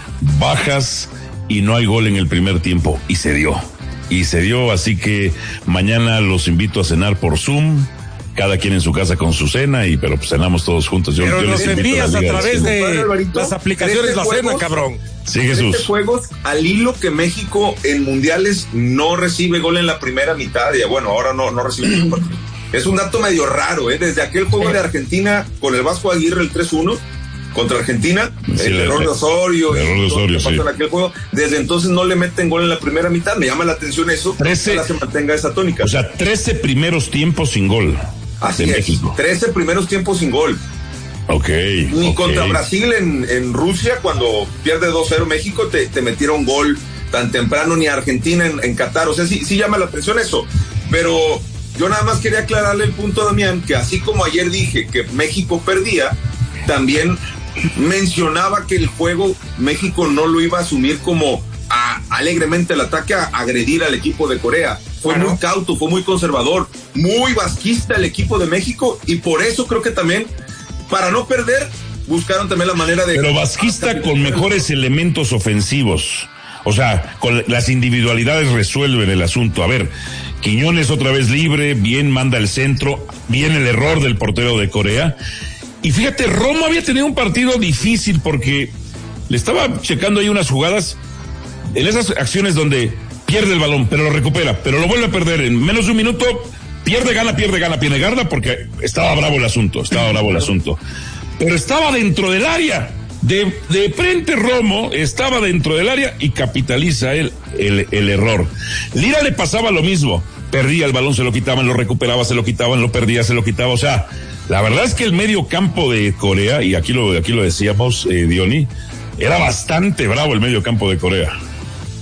bajas y no hay gol en el primer tiempo, y se dio. Y se dio, así que mañana los invito a cenar por Zoom, cada quien en su casa con su cena, y pero pues cenamos todos juntos. Yo, pero yo nos envías a, a través de, de las aplicaciones la cena, cabrón. Sí, Jesús. Este juegos al hilo que México en mundiales no recibe gol en la primera mitad, y bueno, ahora no, no recibe gol. Es un dato medio raro, ¿eh? Desde aquel juego de Argentina con el Vasco Aguirre, el tres uno, contra Argentina, sí, el error de Osorio, el error de Osorio, sí. En aquel juego, desde entonces no le meten gol en la primera mitad. Me llama la atención eso, trece, que se mantenga esa tónica. O sea, trece primeros tiempos sin gol. Así de es, México. trece primeros tiempos sin gol. Ok. Ni okay. contra Brasil en, en Rusia, cuando pierde dos cero México, te, te metieron gol tan temprano, ni Argentina en, en Qatar. O sea, sí, sí llama la atención eso. Pero yo nada más quería aclararle el punto a Damián, que así como ayer dije que México perdía, también mencionaba que el juego México no lo iba a asumir como a, alegremente el ataque, a agredir al equipo de Corea. Fue bueno. muy cauto, fue muy conservador, muy vasquista el equipo de México, y por eso creo que también, para no perder, buscaron también la manera de... Pero vasquista con mejores elementos ofensivos. O sea, con las individualidades resuelven el asunto. A ver, Quiñones otra vez libre, bien manda el centro, bien el error del portero de Corea. Y fíjate, Romo había tenido un partido difícil porque le estaba checando ahí unas jugadas en esas acciones donde pierde el balón, pero lo recupera, pero lo vuelve a perder en menos de un minuto, pierde, gana, pierde, gana, pierde, gana, porque estaba bravo el asunto, estaba bravo el asunto. Pero estaba dentro del área, de, de frente Romo, estaba dentro del área y capitaliza él el, el error. Lira le pasaba lo mismo, perdía el balón, se lo quitaban, lo recuperaba, se lo quitaban, lo perdía, se lo quitaba, o sea, la verdad es que el medio campo de Corea, y aquí lo, aquí lo decíamos, eh, Diony, era bastante bravo el medio campo de Corea.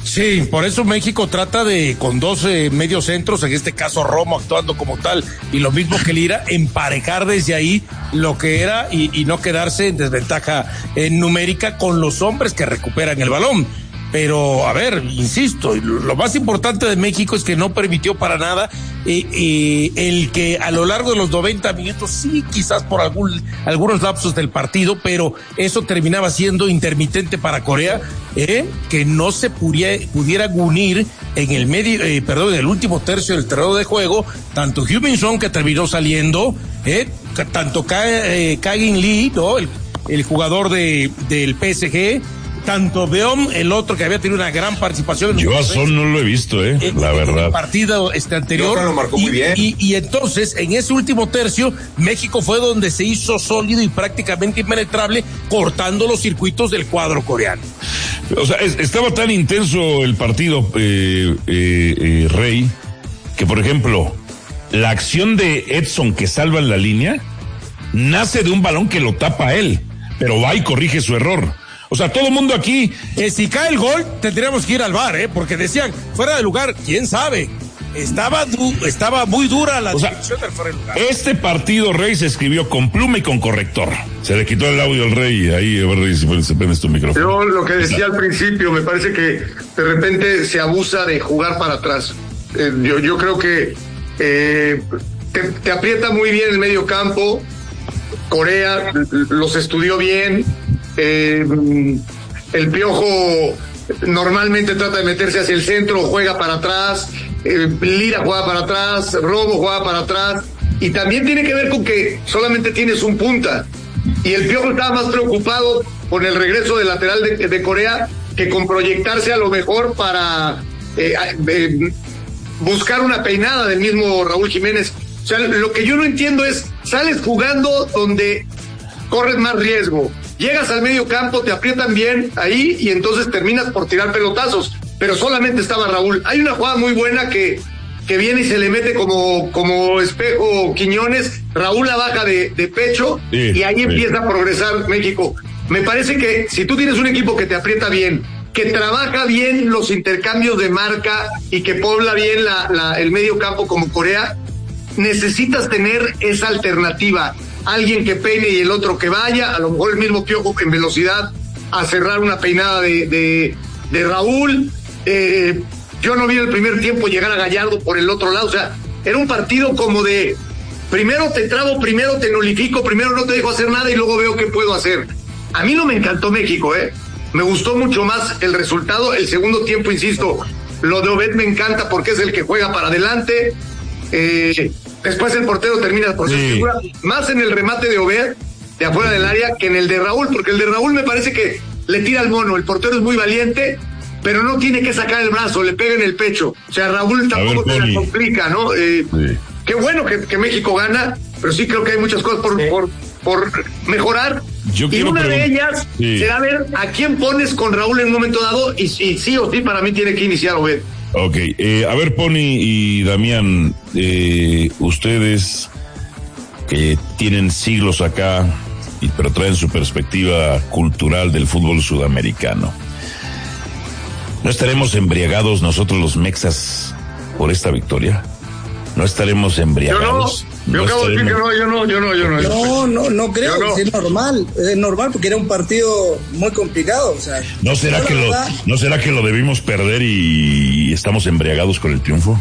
Sí, por eso México trata de, con dos eh, mediocentros, en este caso Romo actuando como tal, y lo mismo que Lira, emparejar desde ahí lo que era y, y no quedarse en desventaja eh, numérica con los hombres que recuperan el balón. Pero, a ver, insisto, lo más importante de México es que no permitió para nada eh, eh, el que a lo largo de los noventa minutos, sí, quizás por algún, algunos lapsos del partido, pero eso terminaba siendo intermitente para Corea, eh, que no se pudiera, pudieran unir en el medio, eh, perdón, en el último tercio del terreno de juego, tanto Heung-min Son, que terminó saliendo, eh, tanto Ka, eh, Kagin Lee, ¿no? el, el jugador de, del P S G, tanto Beom, el otro que había tenido una gran participación. Yo a Son no lo he visto, eh, en, la verdad. En el partido este anterior. Lo marcó y, muy bien. Y, y entonces, en ese último tercio, México fue donde se hizo sólido y prácticamente impenetrable, cortando los circuitos del cuadro coreano. O sea, es, estaba tan intenso el partido, eh, eh, eh, Rey, que por ejemplo, la acción de Edson que salva en la línea, nace de un balón que lo tapa él, pero va y corrige su error. O sea, todo el mundo aquí, que si cae el gol, tendríamos que ir al V A R, ¿eh? Porque decían, fuera de lugar, quién sabe. Estaba du estaba muy dura la dirección del fuera de lugar. Este partido, Rey, se escribió con pluma y con corrector. Se le quitó el audio al Rey, ahí, a ver, Rey, si se prendes tu micrófono. Yo lo que decía al principio, me parece que de repente se abusa de jugar para atrás. Eh, yo, yo creo que eh, te, te aprieta muy bien el medio campo. Corea los estudió bien. Eh, el Piojo normalmente trata de meterse hacia el centro, juega para atrás, eh, Lira juega para atrás, Robo juega para atrás, y también tiene que ver con que solamente tienes un punta, y el Piojo estaba más preocupado con el regreso del lateral de, de Corea que con proyectarse a lo mejor para eh, eh, buscar una peinada del mismo Raúl Jiménez. O sea, lo que yo no entiendo es, sales jugando donde corres más riesgo, llegas al medio campo, te aprietan bien ahí y entonces terminas por tirar pelotazos, pero solamente estaba Raúl. Hay una jugada muy buena que, que viene y se le mete como, como espejo Quiñones, Raúl la baja de, de pecho, sí, y ahí sí. empieza a progresar México. Me parece que si tú tienes un equipo que te aprieta bien, que trabaja bien los intercambios de marca y que pobla bien la, la, el medio campo como Corea, necesitas tener esa alternativa. Alguien que peine y el otro que vaya, a lo mejor el mismo Piojo en velocidad a cerrar una peinada de, de, de Raúl. Eh, yo no vi el primer tiempo llegar a Gallardo por el otro lado, o sea, era un partido como de primero te trabo, primero te nulifico, primero no te dejo hacer nada y luego veo qué puedo hacer. A mí no me encantó México, eh, me gustó mucho más el resultado. El segundo tiempo, insisto, lo de Obed me encanta porque es el que juega para adelante. Eh, después el portero termina por ser sí. figura, más en el remate de Obed de afuera del área que en el de Raúl, porque el de Raúl me parece que le tira al mono. El portero es muy valiente, pero no tiene que sacar el brazo, le pega en el pecho. O sea, Raúl tampoco ver, se la complica, ¿no? Eh, sí. Qué bueno que, que México gana, pero sí creo que hay muchas cosas por, sí. por, por mejorar. Yo y una de ellas sí. será ver a quién pones con Raúl en un momento dado, y, y sí o sí para mí tiene que iniciar Obed. Ok, eh, a ver, Pony y Damián, eh, ustedes que tienen siglos acá, y, pero traen su perspectiva cultural del fútbol sudamericano, ¿no estaremos embriagados nosotros los mexas por esta victoria? ¿No estaremos embriagados? Yo no, yo acabo de decir que no, yo no, yo no, yo no. No, no, no creo, no. Es normal, es normal porque era un partido muy complicado, o sea. ¿No será que verdad, lo, no será que lo debimos perder y estamos embriagados con el triunfo?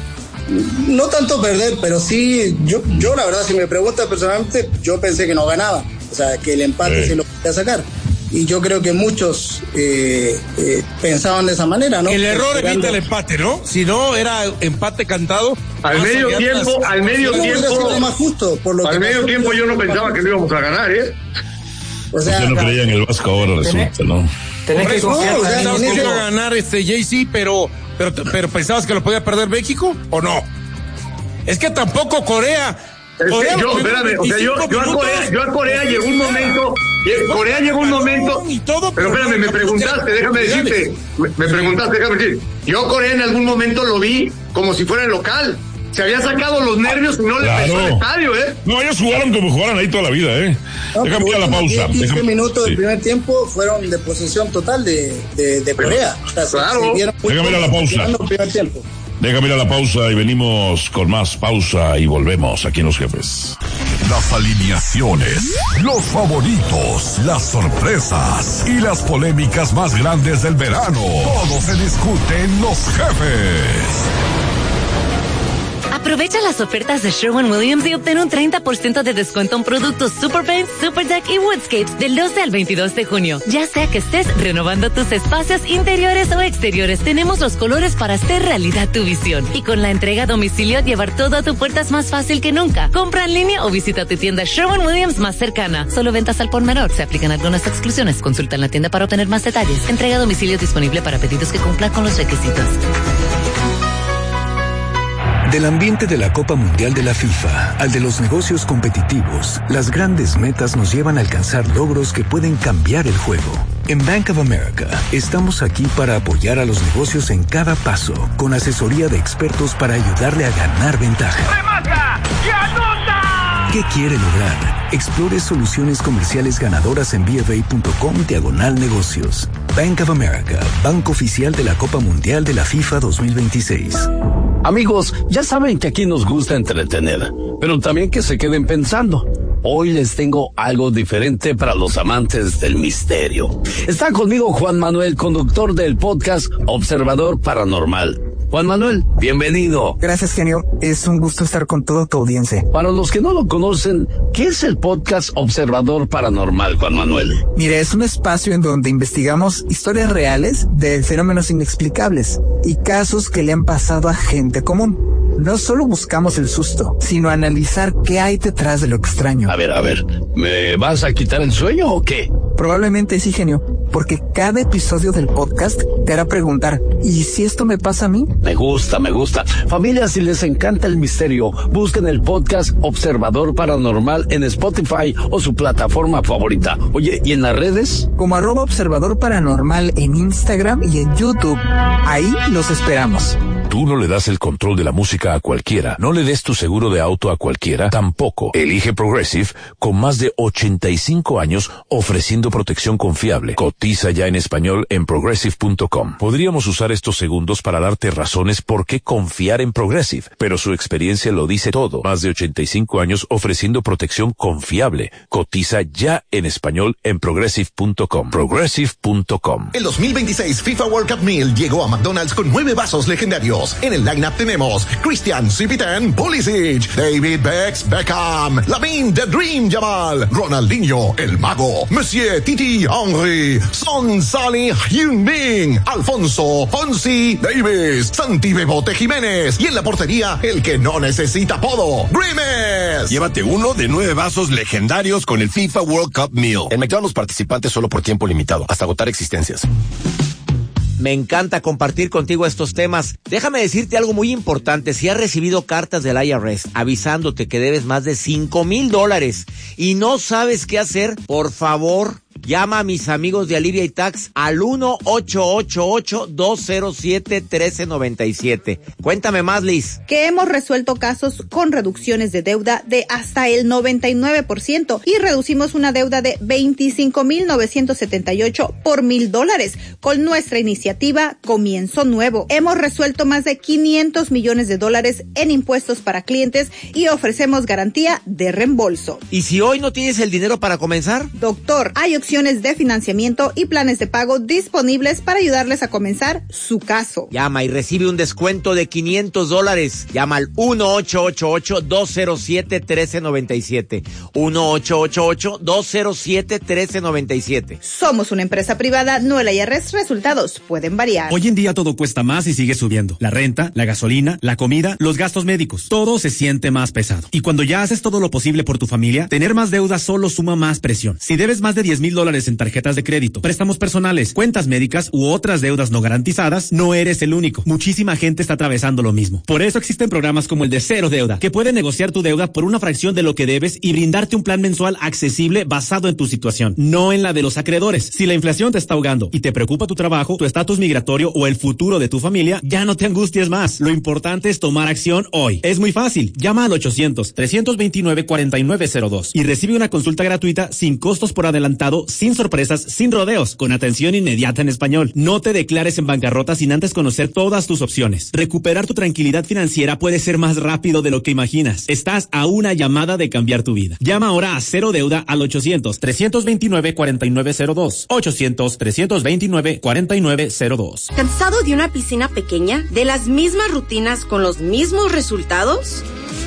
No tanto perder, pero sí, yo, yo la verdad, si me preguntas personalmente, yo pensé que no ganaba, o sea, que el empate eh. se lo podía sacar. Y yo creo que muchos eh, eh, pensaban de esa manera, ¿no? El error Esperando... evita el empate, ¿no? Si no, era empate cantado. Al medio tiempo, las... al medio no, tiempo. Más justo, por lo al que medio tiempo yo no pensaba que lo íbamos a ganar, ¿eh? O sea, usted no creía en el Vasco ahora, resulta, ¿no? Tenés que confiar. No, o sea, pensabas que iba a ganar este Jay-Z, pero, pero, pero pensabas que lo podía perder México, ¿o no? Es que tampoco Corea. Corea yo, espérame, o sea, yo, yo, a Corea, yo a Corea llegó un momento, Corea llegó un momento, todo, pero espérame, me preguntaste, déjame decirte, me, me preguntaste, déjame decir, yo a Corea en algún momento lo vi como si fuera el local, se había sacado los nervios y no claro. le pesó el estadio, ¿eh? No, ellos jugaron como jugaron ahí toda la vida, ¿eh? No, Déjame ir a la pausa. quince minutos sí. del primer tiempo fueron de posesión total de, de, de Corea. O sea, claro. Déjame ir a la pausa. Déjame ir a la pausa y venimos con más pausa y volvemos aquí en Los Jefes. Las alineaciones, los favoritos, las sorpresas y las polémicas más grandes del verano. Todo se discute en Los Jefes. Aprovecha las ofertas de Sherwin-Williams y obtén un treinta por ciento de descuento en productos Super Paint, Super Deck y Woodscapes del doce al veintidós de junio. Ya sea que estés renovando tus espacios interiores o exteriores, tenemos los colores para hacer realidad tu visión. Y con la entrega a domicilio, llevar todo a tu puerta es más fácil que nunca. Compra en línea o visita tu tienda Sherwin-Williams más cercana. Solo ventas al por menor. Se aplican algunas exclusiones. Consulta en la tienda para obtener más detalles. Entrega a domicilio disponible para pedidos que cumplan con los requisitos. Del ambiente de la Copa Mundial de la FIFA al de los negocios competitivos, las grandes metas nos llevan a alcanzar logros que pueden cambiar el juego. En Bank of America, estamos aquí para apoyar a los negocios en cada paso, con asesoría de expertos para ayudarle a ganar ventaja. ¡Remata! ¡Y anota! ¿Qué quiere lograr? Explore soluciones comerciales ganadoras en bfa.com diagonal negocios. Bank of America, banco oficial de la Copa Mundial de la FIFA dos mil veintiséis. Amigos, ya saben que aquí nos gusta entretener, pero también que se queden pensando. Hoy les tengo algo diferente para los amantes del misterio. Está conmigo Juan Manuel, conductor del podcast Observador Paranormal. Juan Manuel, bienvenido. Gracias, genio. Es un gusto estar con toda tu audiencia. Para los que no lo conocen, ¿qué es el podcast Observador Paranormal, Juan Manuel? Mire, es un espacio en donde investigamos historias reales de fenómenos inexplicables y casos que le han pasado a gente común. No solo buscamos el susto, sino analizar qué hay detrás de lo extraño. A ver, a ver, ¿me vas a quitar el sueño o qué? Probablemente sí, genio, porque cada episodio del podcast te hará preguntar, ¿y si esto me pasa a mí? Me gusta, me gusta. Familia, si les encanta el misterio, busquen el podcast Observador Paranormal en Spotify o su plataforma favorita. Oye, ¿y en las redes? Como arroba Observador Paranormal en Instagram y en YouTube. Ahí los esperamos. Tú no le das el control de la música a cualquiera. No le des tu seguro de auto a cualquiera. Tampoco. Elige Progressive con más de ochenta y cinco años ofreciendo protección confiable. Cotiza ya en español en progressive punto com. Podríamos usar estos segundos para darte razones por qué confiar en Progressive, pero su experiencia lo dice todo. Más de ochenta y cinco años ofreciendo protección confiable. Cotiza ya en español en progressive punto com. progressive punto com. El dos mil veintiséis FIFA World Cup Meal llegó a McDonald's con nueve vasos legendarios. En el lineup tenemos Christian Cipitan Pulisic, David Bex Beckham, Lamine The Dream Jamal, Ronaldinho El Mago, Monsieur Titi Henry, Son Salih Hyun-Bin, Alfonso Fonsi Davis, Santi Bebote Jiménez y en la portería el que no necesita apodo, Grimes. Llévate uno de nueve vasos legendarios con el FIFA World Cup Meal. En McDonald's participantes solo por tiempo limitado, hasta agotar existencias. Me encanta compartir contigo estos temas. Déjame decirte algo muy importante. Si has recibido cartas del I R S avisándote que debes más de cinco mil dólares y no sabes qué hacer, por favor, llama a mis amigos de Alivia y Tax al uno ocho ocho ocho, dos cero siete, uno tres nueve siete. Cuéntame más, Liz. Que hemos resuelto casos con reducciones de deuda de hasta el noventa y nueve por ciento y reducimos una deuda de veinticinco mil novecientos setenta y ocho por mil dólares con nuestra iniciativa Comienzo Nuevo. Hemos resuelto más de quinientos millones de dólares en impuestos para clientes y ofrecemos garantía de reembolso. ¿Y si hoy no tienes el dinero para comenzar? Doctor, hay opciones de financiamiento y planes de pago disponibles para ayudarles a comenzar su caso. Llama y recibe un descuento de quinientos dólares. Llama al uno ocho ocho ocho, dos cero siete, uno tres nueve siete. uno ocho ocho ocho, dos cero siete, uno tres nueve siete. Somos una empresa privada, no el I R S. Resultados pueden variar. Hoy en día todo cuesta más y sigue subiendo. La renta, la gasolina, la comida, los gastos médicos. Todo se siente más pesado. Y cuando ya haces todo lo posible por tu familia, tener más deuda solo suma más presión. Si debes más de diez mil dólares dólares en tarjetas de crédito, préstamos personales, cuentas médicas u otras deudas no garantizadas, no eres el único. Muchísima gente está atravesando lo mismo. Por eso existen programas como el de Cero Deuda, que puede negociar tu deuda por una fracción de lo que debes y brindarte un plan mensual accesible basado en tu situación, no en la de los acreedores. Si la inflación te está ahogando y te preocupa tu trabajo, tu estatus migratorio o el futuro de tu familia, ya no te angusties más. Lo importante es tomar acción hoy. Es muy fácil. Llama al ochocientos, trescientos veintinueve, cuarenta y nueve cero dos y recibe una consulta gratuita sin costos por adelantado, sin sorpresas, sin rodeos, con atención inmediata en español. No te declares en bancarrota sin antes conocer todas tus opciones. Recuperar tu tranquilidad financiera puede ser más rápido de lo que imaginas. Estás a una llamada de cambiar tu vida. Llama ahora a Cero Deuda al ochocientos, trescientos veintinueve, cuarenta y nueve cero dos. ochocientos, trescientos veintinueve, cuarenta y nueve cero dos. ¿Cansado de una piscina pequeña? ¿De las mismas rutinas con los mismos resultados?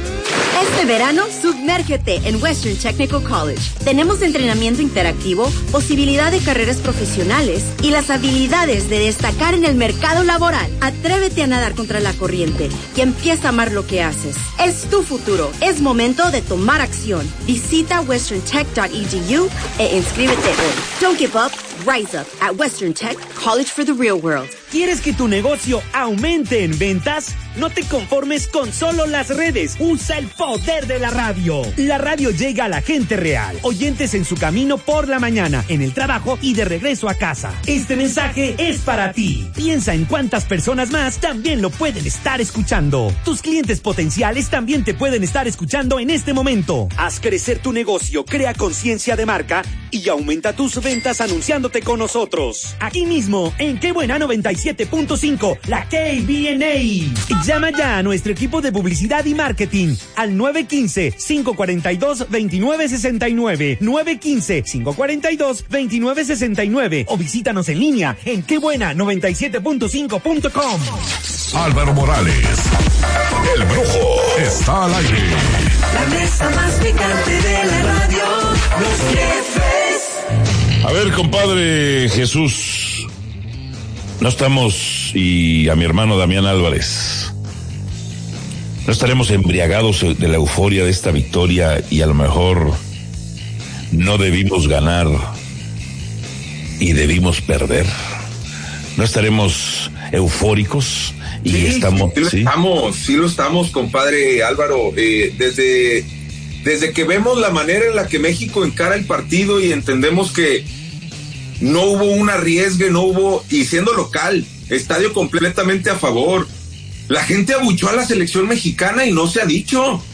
Este verano, sumérgete en Western Technical College. Tenemos entrenamiento interactivo, posibilidad de carreras profesionales y las habilidades de destacar en el mercado laboral. Atrévete a nadar contra la corriente y empieza a amar lo que haces. Es tu futuro. Es momento de tomar acción. Visita western tech dot e d u e inscríbete hoy. Don't give up. Rise up at Western Tech, College for the Real World. ¿Quieres que tu negocio aumente en ventas? No te conformes con solo las redes. Usa el poder de la radio. La radio llega a la gente real. Oyentes en su camino por la mañana, en el trabajo y de regreso a casa. Este mensaje es para ti. Piensa en cuántas personas más también lo pueden estar escuchando. Tus clientes potenciales también te pueden estar escuchando en este momento. Haz crecer tu negocio, crea conciencia de marca y aumenta tus ventas anunciándote con nosotros. Aquí mismo, en Qué Buena noventa y siete punto cinco, la K B N A. Llama ya a nuestro equipo de publicidad y marketing al nueve uno cinco, cinco cuatro dos, dos nueve seis nueve, nueve uno cinco, cinco cuatro dos, dos nueve seis nueve o visítanos en línea en qué buena noventa y siete punto cinco punto com. Álvaro Morales, el Brujo, está al aire. La mesa más picante de la radio, los jefes. A ver, compadre Jesús, no estamos, y a mi hermano Damián Álvarez, no estaremos embriagados de la euforia de esta victoria y a lo mejor no debimos ganar y debimos perder. No estaremos eufóricos y sí, estamos, sí, lo ¿sí? estamos, sí lo estamos, compadre Álvaro. Eh, desde, desde que vemos la manera en la que México encara el partido y entendemos que no hubo un arriesgue, no hubo, y siendo local, estadio completamente a favor. La gente abuchó a la selección mexicana y no se ha dicho.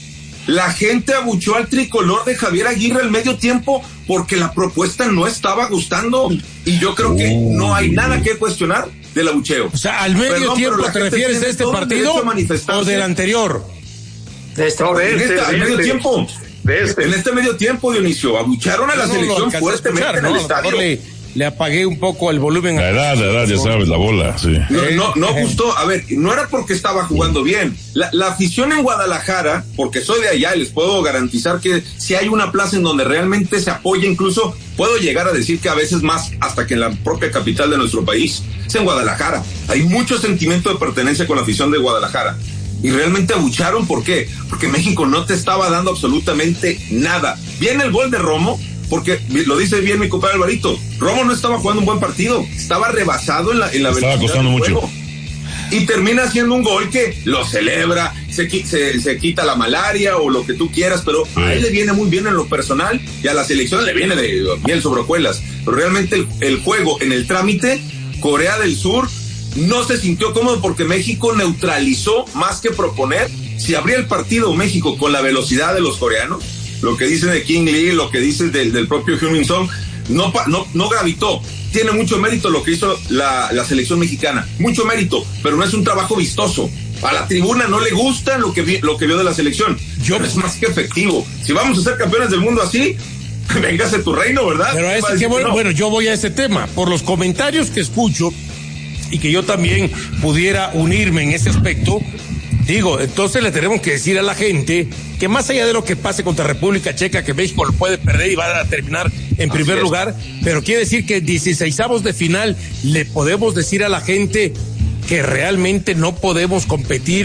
La gente abuchó al tricolor de Javier Aguirre al medio tiempo porque la propuesta no estaba gustando. Y yo creo que no hay nada que cuestionar del abucheo. O sea, al medio Perdón, tiempo te refieres de este partido o del anterior. De este, no, de este, en esta, de medio este, tiempo. De este. En este medio tiempo, Dionisio, abucharon a la no selección fuertemente escuchar, en el ¿no? estadio. Le, le apagué un poco el volumen. La edad, la edad, ya sabes, la bola, sí. No, no, no gustó, a ver, no era porque estaba jugando bien. La, la afición en Guadalajara, porque soy de allá y les puedo garantizar que si hay una plaza en donde realmente se apoya, incluso puedo llegar a decir que a veces más hasta que en la propia capital de nuestro país, es en Guadalajara. Hay mucho sentimiento de pertenencia con la afición de Guadalajara. Y realmente abucharon, ¿por qué? Porque México no te estaba dando absolutamente nada. Viene el gol de Romo, porque lo dice bien mi compadre Alvarito, Romo no estaba jugando un buen partido, estaba rebasado en la, en la estaba costando mucho. Y termina haciendo un gol que lo celebra, se, se, se quita la malaria o lo que tú quieras, pero sí. A él le viene muy bien en lo personal y a la selección le viene de bien sobre hojuelas. Pero realmente el, el juego en el trámite, Corea del Sur no se sintió cómodo porque México neutralizó más que proponer. Si abría el partido México con la velocidad de los coreanos, lo que dice de King Lee, lo que dice del, del propio Heung-min Son, no, no, no gravitó. Tiene mucho mérito lo que hizo la, la selección mexicana, mucho mérito, pero no es un trabajo vistoso. A la tribuna no le gusta lo que, vi, lo que vio de la selección. Yo pero es más que efectivo. Si vamos a ser campeones del mundo así, véngase tu reino, ¿verdad? Pero es que bueno, no? bueno, yo voy a ese tema. Por los comentarios que escucho, y que yo también pudiera unirme en ese aspecto, digo, entonces le tenemos que decir a la gente que más allá de lo que pase contra República Checa, que México lo puede perder y va a terminar en Así primer es. lugar, pero quiere decir que dieciseisavos de final le podemos decir a la gente que realmente no podemos competir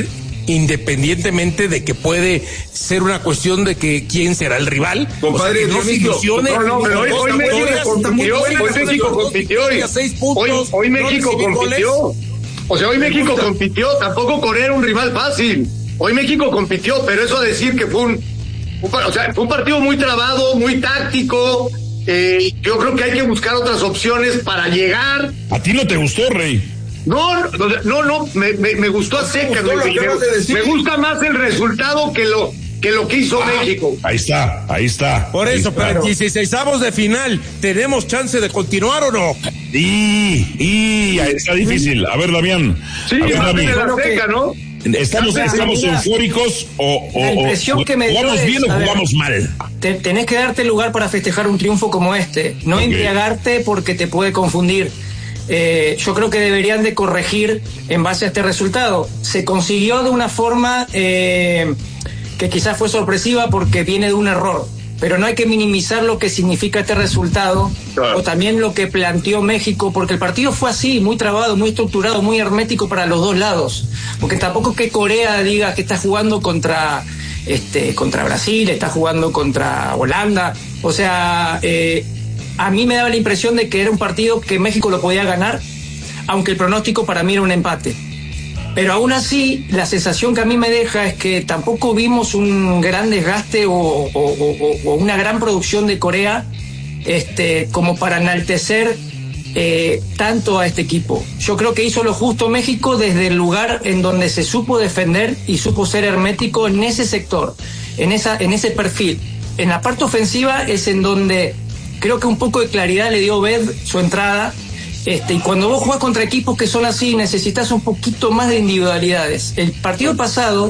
independientemente de que puede ser una cuestión de que quién será el rival. Compadre, o sea, no se ilusione. No, no, pero hoy, hoy México compitió, hoy México compitió, hoy, hoy México compitió. O sea, hoy México compitió, tampoco Corea era un rival fácil. Hoy México compitió, pero eso a decir que fue un, un o sea, fue un partido muy trabado, muy táctico. Eh, yo creo que hay que buscar otras opciones para llegar. ¿A ti no te gustó, Rey? No, no, no, me, me, me gustó a secas. Me, me, me gusta más el resultado que lo que lo que hizo ah, México. Ahí está, ahí está. Por eso, está. Pero dieciséis avos de final, ¿tenemos chance de continuar o no? Y, y, está difícil. A ver, Damián. Sí, a ver, Damián. La seca, ¿no? ¿Estamos, estamos eufóricos o, o, la impresión o que me jugamos es, bien o jugamos ver, mal? Te, tenés que darte lugar para festejar un triunfo como este. No okay. embriagarte porque te puede confundir. Eh, yo creo que deberían de corregir en base a este resultado. Se consiguió de una forma eh, que quizás fue sorpresiva porque viene de un error, pero no hay que minimizar lo que significa este resultado, claro. O también lo que planteó México, porque el partido fue así, muy trabado, muy estructurado, muy hermético para los dos lados, porque tampoco es que Corea diga que está jugando contra este contra Brasil, está jugando contra Holanda, o sea, eh, a mí me daba la impresión de que era un partido que México lo podía ganar, aunque el pronóstico para mí era un empate. Pero aún así, la sensación que a mí me deja es que tampoco vimos un gran desgaste o, o, o, o una gran producción de Corea este, como para enaltecer eh, tanto a este equipo. Yo creo que hizo lo justo México desde el lugar en donde se supo defender y supo ser hermético en ese sector, en, esa, en ese perfil. En la parte ofensiva es en donde creo que un poco de claridad le dio Ved su entrada, este, y cuando vos jugás contra equipos que son así, necesitas un poquito más de individualidades. El partido pasado,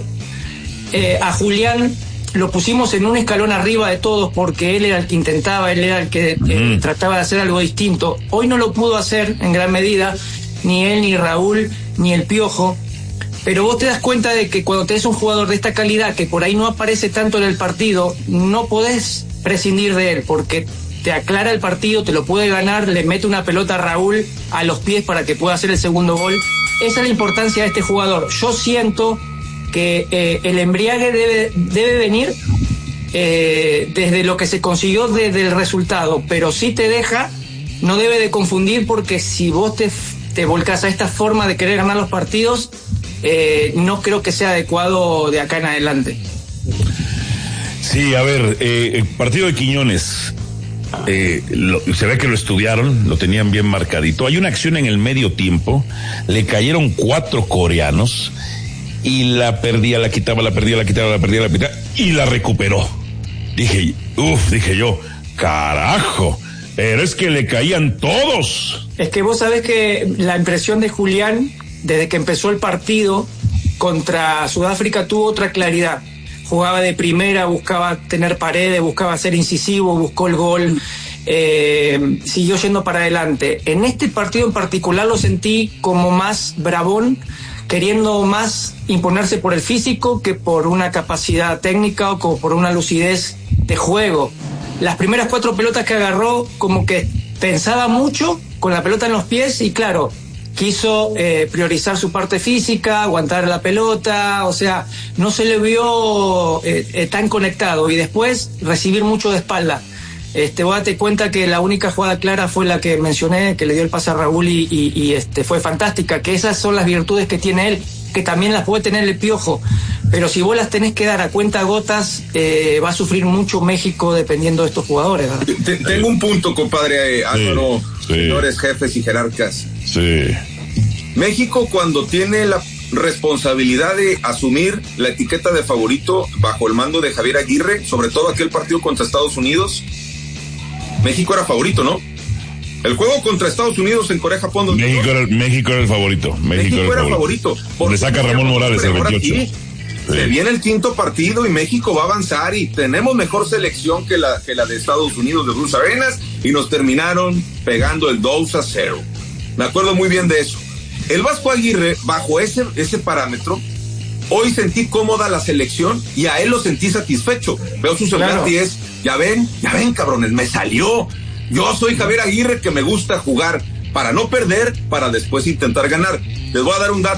eh, a Julián lo pusimos en un escalón arriba de todos porque él era el que intentaba, él era el que eh, trataba de hacer algo distinto. Hoy no lo pudo hacer en gran medida, ni él, ni Raúl, ni el Piojo. Pero vos te das cuenta de que cuando tenés un jugador de esta calidad, que por ahí no aparece tanto en el partido, no podés prescindir de él, porque te aclara el partido, te lo puede ganar, le mete una pelota a Raúl a los pies para que pueda hacer el segundo gol. Esa es la importancia de este jugador. Yo siento que eh, el embriague debe, debe venir eh, desde lo que se consiguió desde el resultado, pero si te deja, no debe de confundir, porque si vos te, te volcás a esta forma de querer ganar los partidos, eh, no creo que sea adecuado de acá en adelante. Sí, a ver, eh, el partido de Quiñones, Eh, lo, se ve que lo estudiaron, lo tenían bien marcadito. Hay una acción en el medio tiempo, le cayeron cuatro coreanos y la perdía, la quitaba, la perdía, la quitaba, la perdía, la quitaba y la recuperó. Dije, uff, dije yo, carajo, pero es que le caían todos. Es que vos sabés que la impresión de Julián, desde que empezó el partido contra Sudáfrica, tuvo otra claridad. Jugaba de primera, buscaba tener paredes, buscaba ser incisivo, buscó el gol, eh, siguió yendo para adelante. En este partido en particular lo sentí como más bravón, queriendo más imponerse por el físico que por una capacidad técnica o como por una lucidez de juego. Las primeras cuatro pelotas que agarró, como que pensaba mucho con la pelota en los pies y claro, quiso eh, priorizar su parte física, aguantar la pelota, o sea, no se le vio eh, eh, tan conectado y después recibir mucho de espalda. Este, vos date cuenta que la única jugada clara fue la que mencioné, que le dio el pase a Raúl y, y, y este, fue fantástica, que esas son las virtudes que tiene él, que también las puede tener el Piojo, pero si vos las tenés que dar a cuenta gotas, eh, va a sufrir mucho México dependiendo de estos jugadores, ¿verdad? T- tengo un punto, compadre eh, Álvaro, sí, sí. Señores jefes y jerarcas. Sí. México, cuando tiene la responsabilidad de asumir la etiqueta de favorito bajo el mando de Javier Aguirre, sobre todo aquel partido contra Estados Unidos, México era favorito, ¿no? El juego contra Estados Unidos en Corea-Japón. México era, México era el favorito. México, México era el favorito. favorito. Le saca Ramón Morales el veintiocho. Aquí, sí. Se viene el quinto partido y México va a avanzar y tenemos mejor selección que la, que la de Estados Unidos de Bruce Arenas y nos terminaron pegando el dos a cero. Me acuerdo muy bien de eso. El Vasco Aguirre, bajo ese, ese parámetro, hoy sentí cómoda la selección y a él lo sentí satisfecho. Veo su semblante claro. Y es, ya ven, ya ven, cabrones, me salió. Yo soy Javier Aguirre, que me gusta jugar para no perder, para después intentar ganar. Les voy a dar un dato.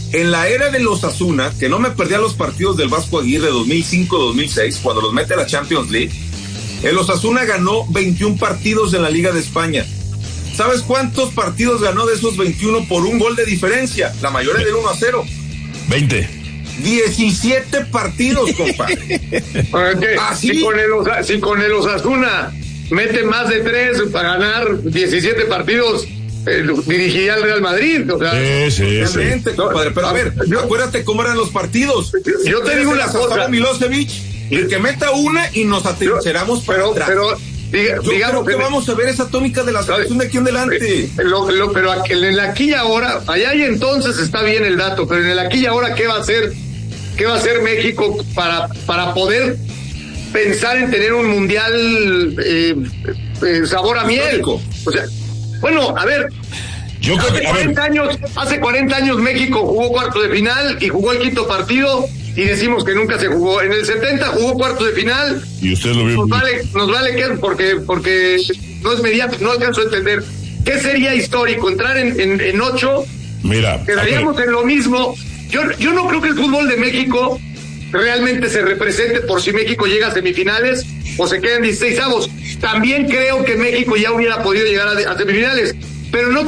en la era de los Osasuna, que no me perdía los partidos del Vasco Aguirre dos mil cinco dos mil seis, cuando los mete a la Champions League, el Osasuna ganó veintiún partidos en la Liga de España. ¿Sabes cuántos partidos ganó de esos veintiuno por un gol de diferencia? La mayoría del uno a cero. veinte. diecisiete partidos, compadre. Así. Si con el, Osa, si con el Osasuna mete más de tres para ganar diecisiete partidos, eh, dirigiría al Real Madrid. O sea, sí, sí, realmente, sí. Compadre. Pero a ver, yo, acuérdate cómo eran los partidos. Yo te digo una cosa. Milosevic, el que meta una y nos atrincheramos para pero, atrás. Pero, diga, yo digamos creo que vamos a ver esa tónica de la selección de aquí en adelante. Lo, lo, pero en el aquí y ahora, allá y entonces está bien el dato, pero en el aquí y ahora, ¿qué va a hacer? ¿Qué va a hacer México para, para poder pensar en tener un mundial eh, eh, sabor a miel? O sea, bueno, a ver, Yo creo hace, que, cuarenta años, hace cuarenta años México jugó cuarto de final y jugó el quinto partido y decimos que nunca se jugó. En el setenta jugó cuarto de final. Y usted lo vio. Nos vale, nos vale que porque, porque no es mediático, no alcanzo a entender. ¿Qué sería histórico? Entrar en, en, en ocho. Mira. Quedaríamos en lo mismo. Yo, yo no creo que el fútbol de México realmente se represente por si México llega a semifinales o se quedan dieciseisavos. También creo que México ya hubiera podido llegar a, a semifinales, pero no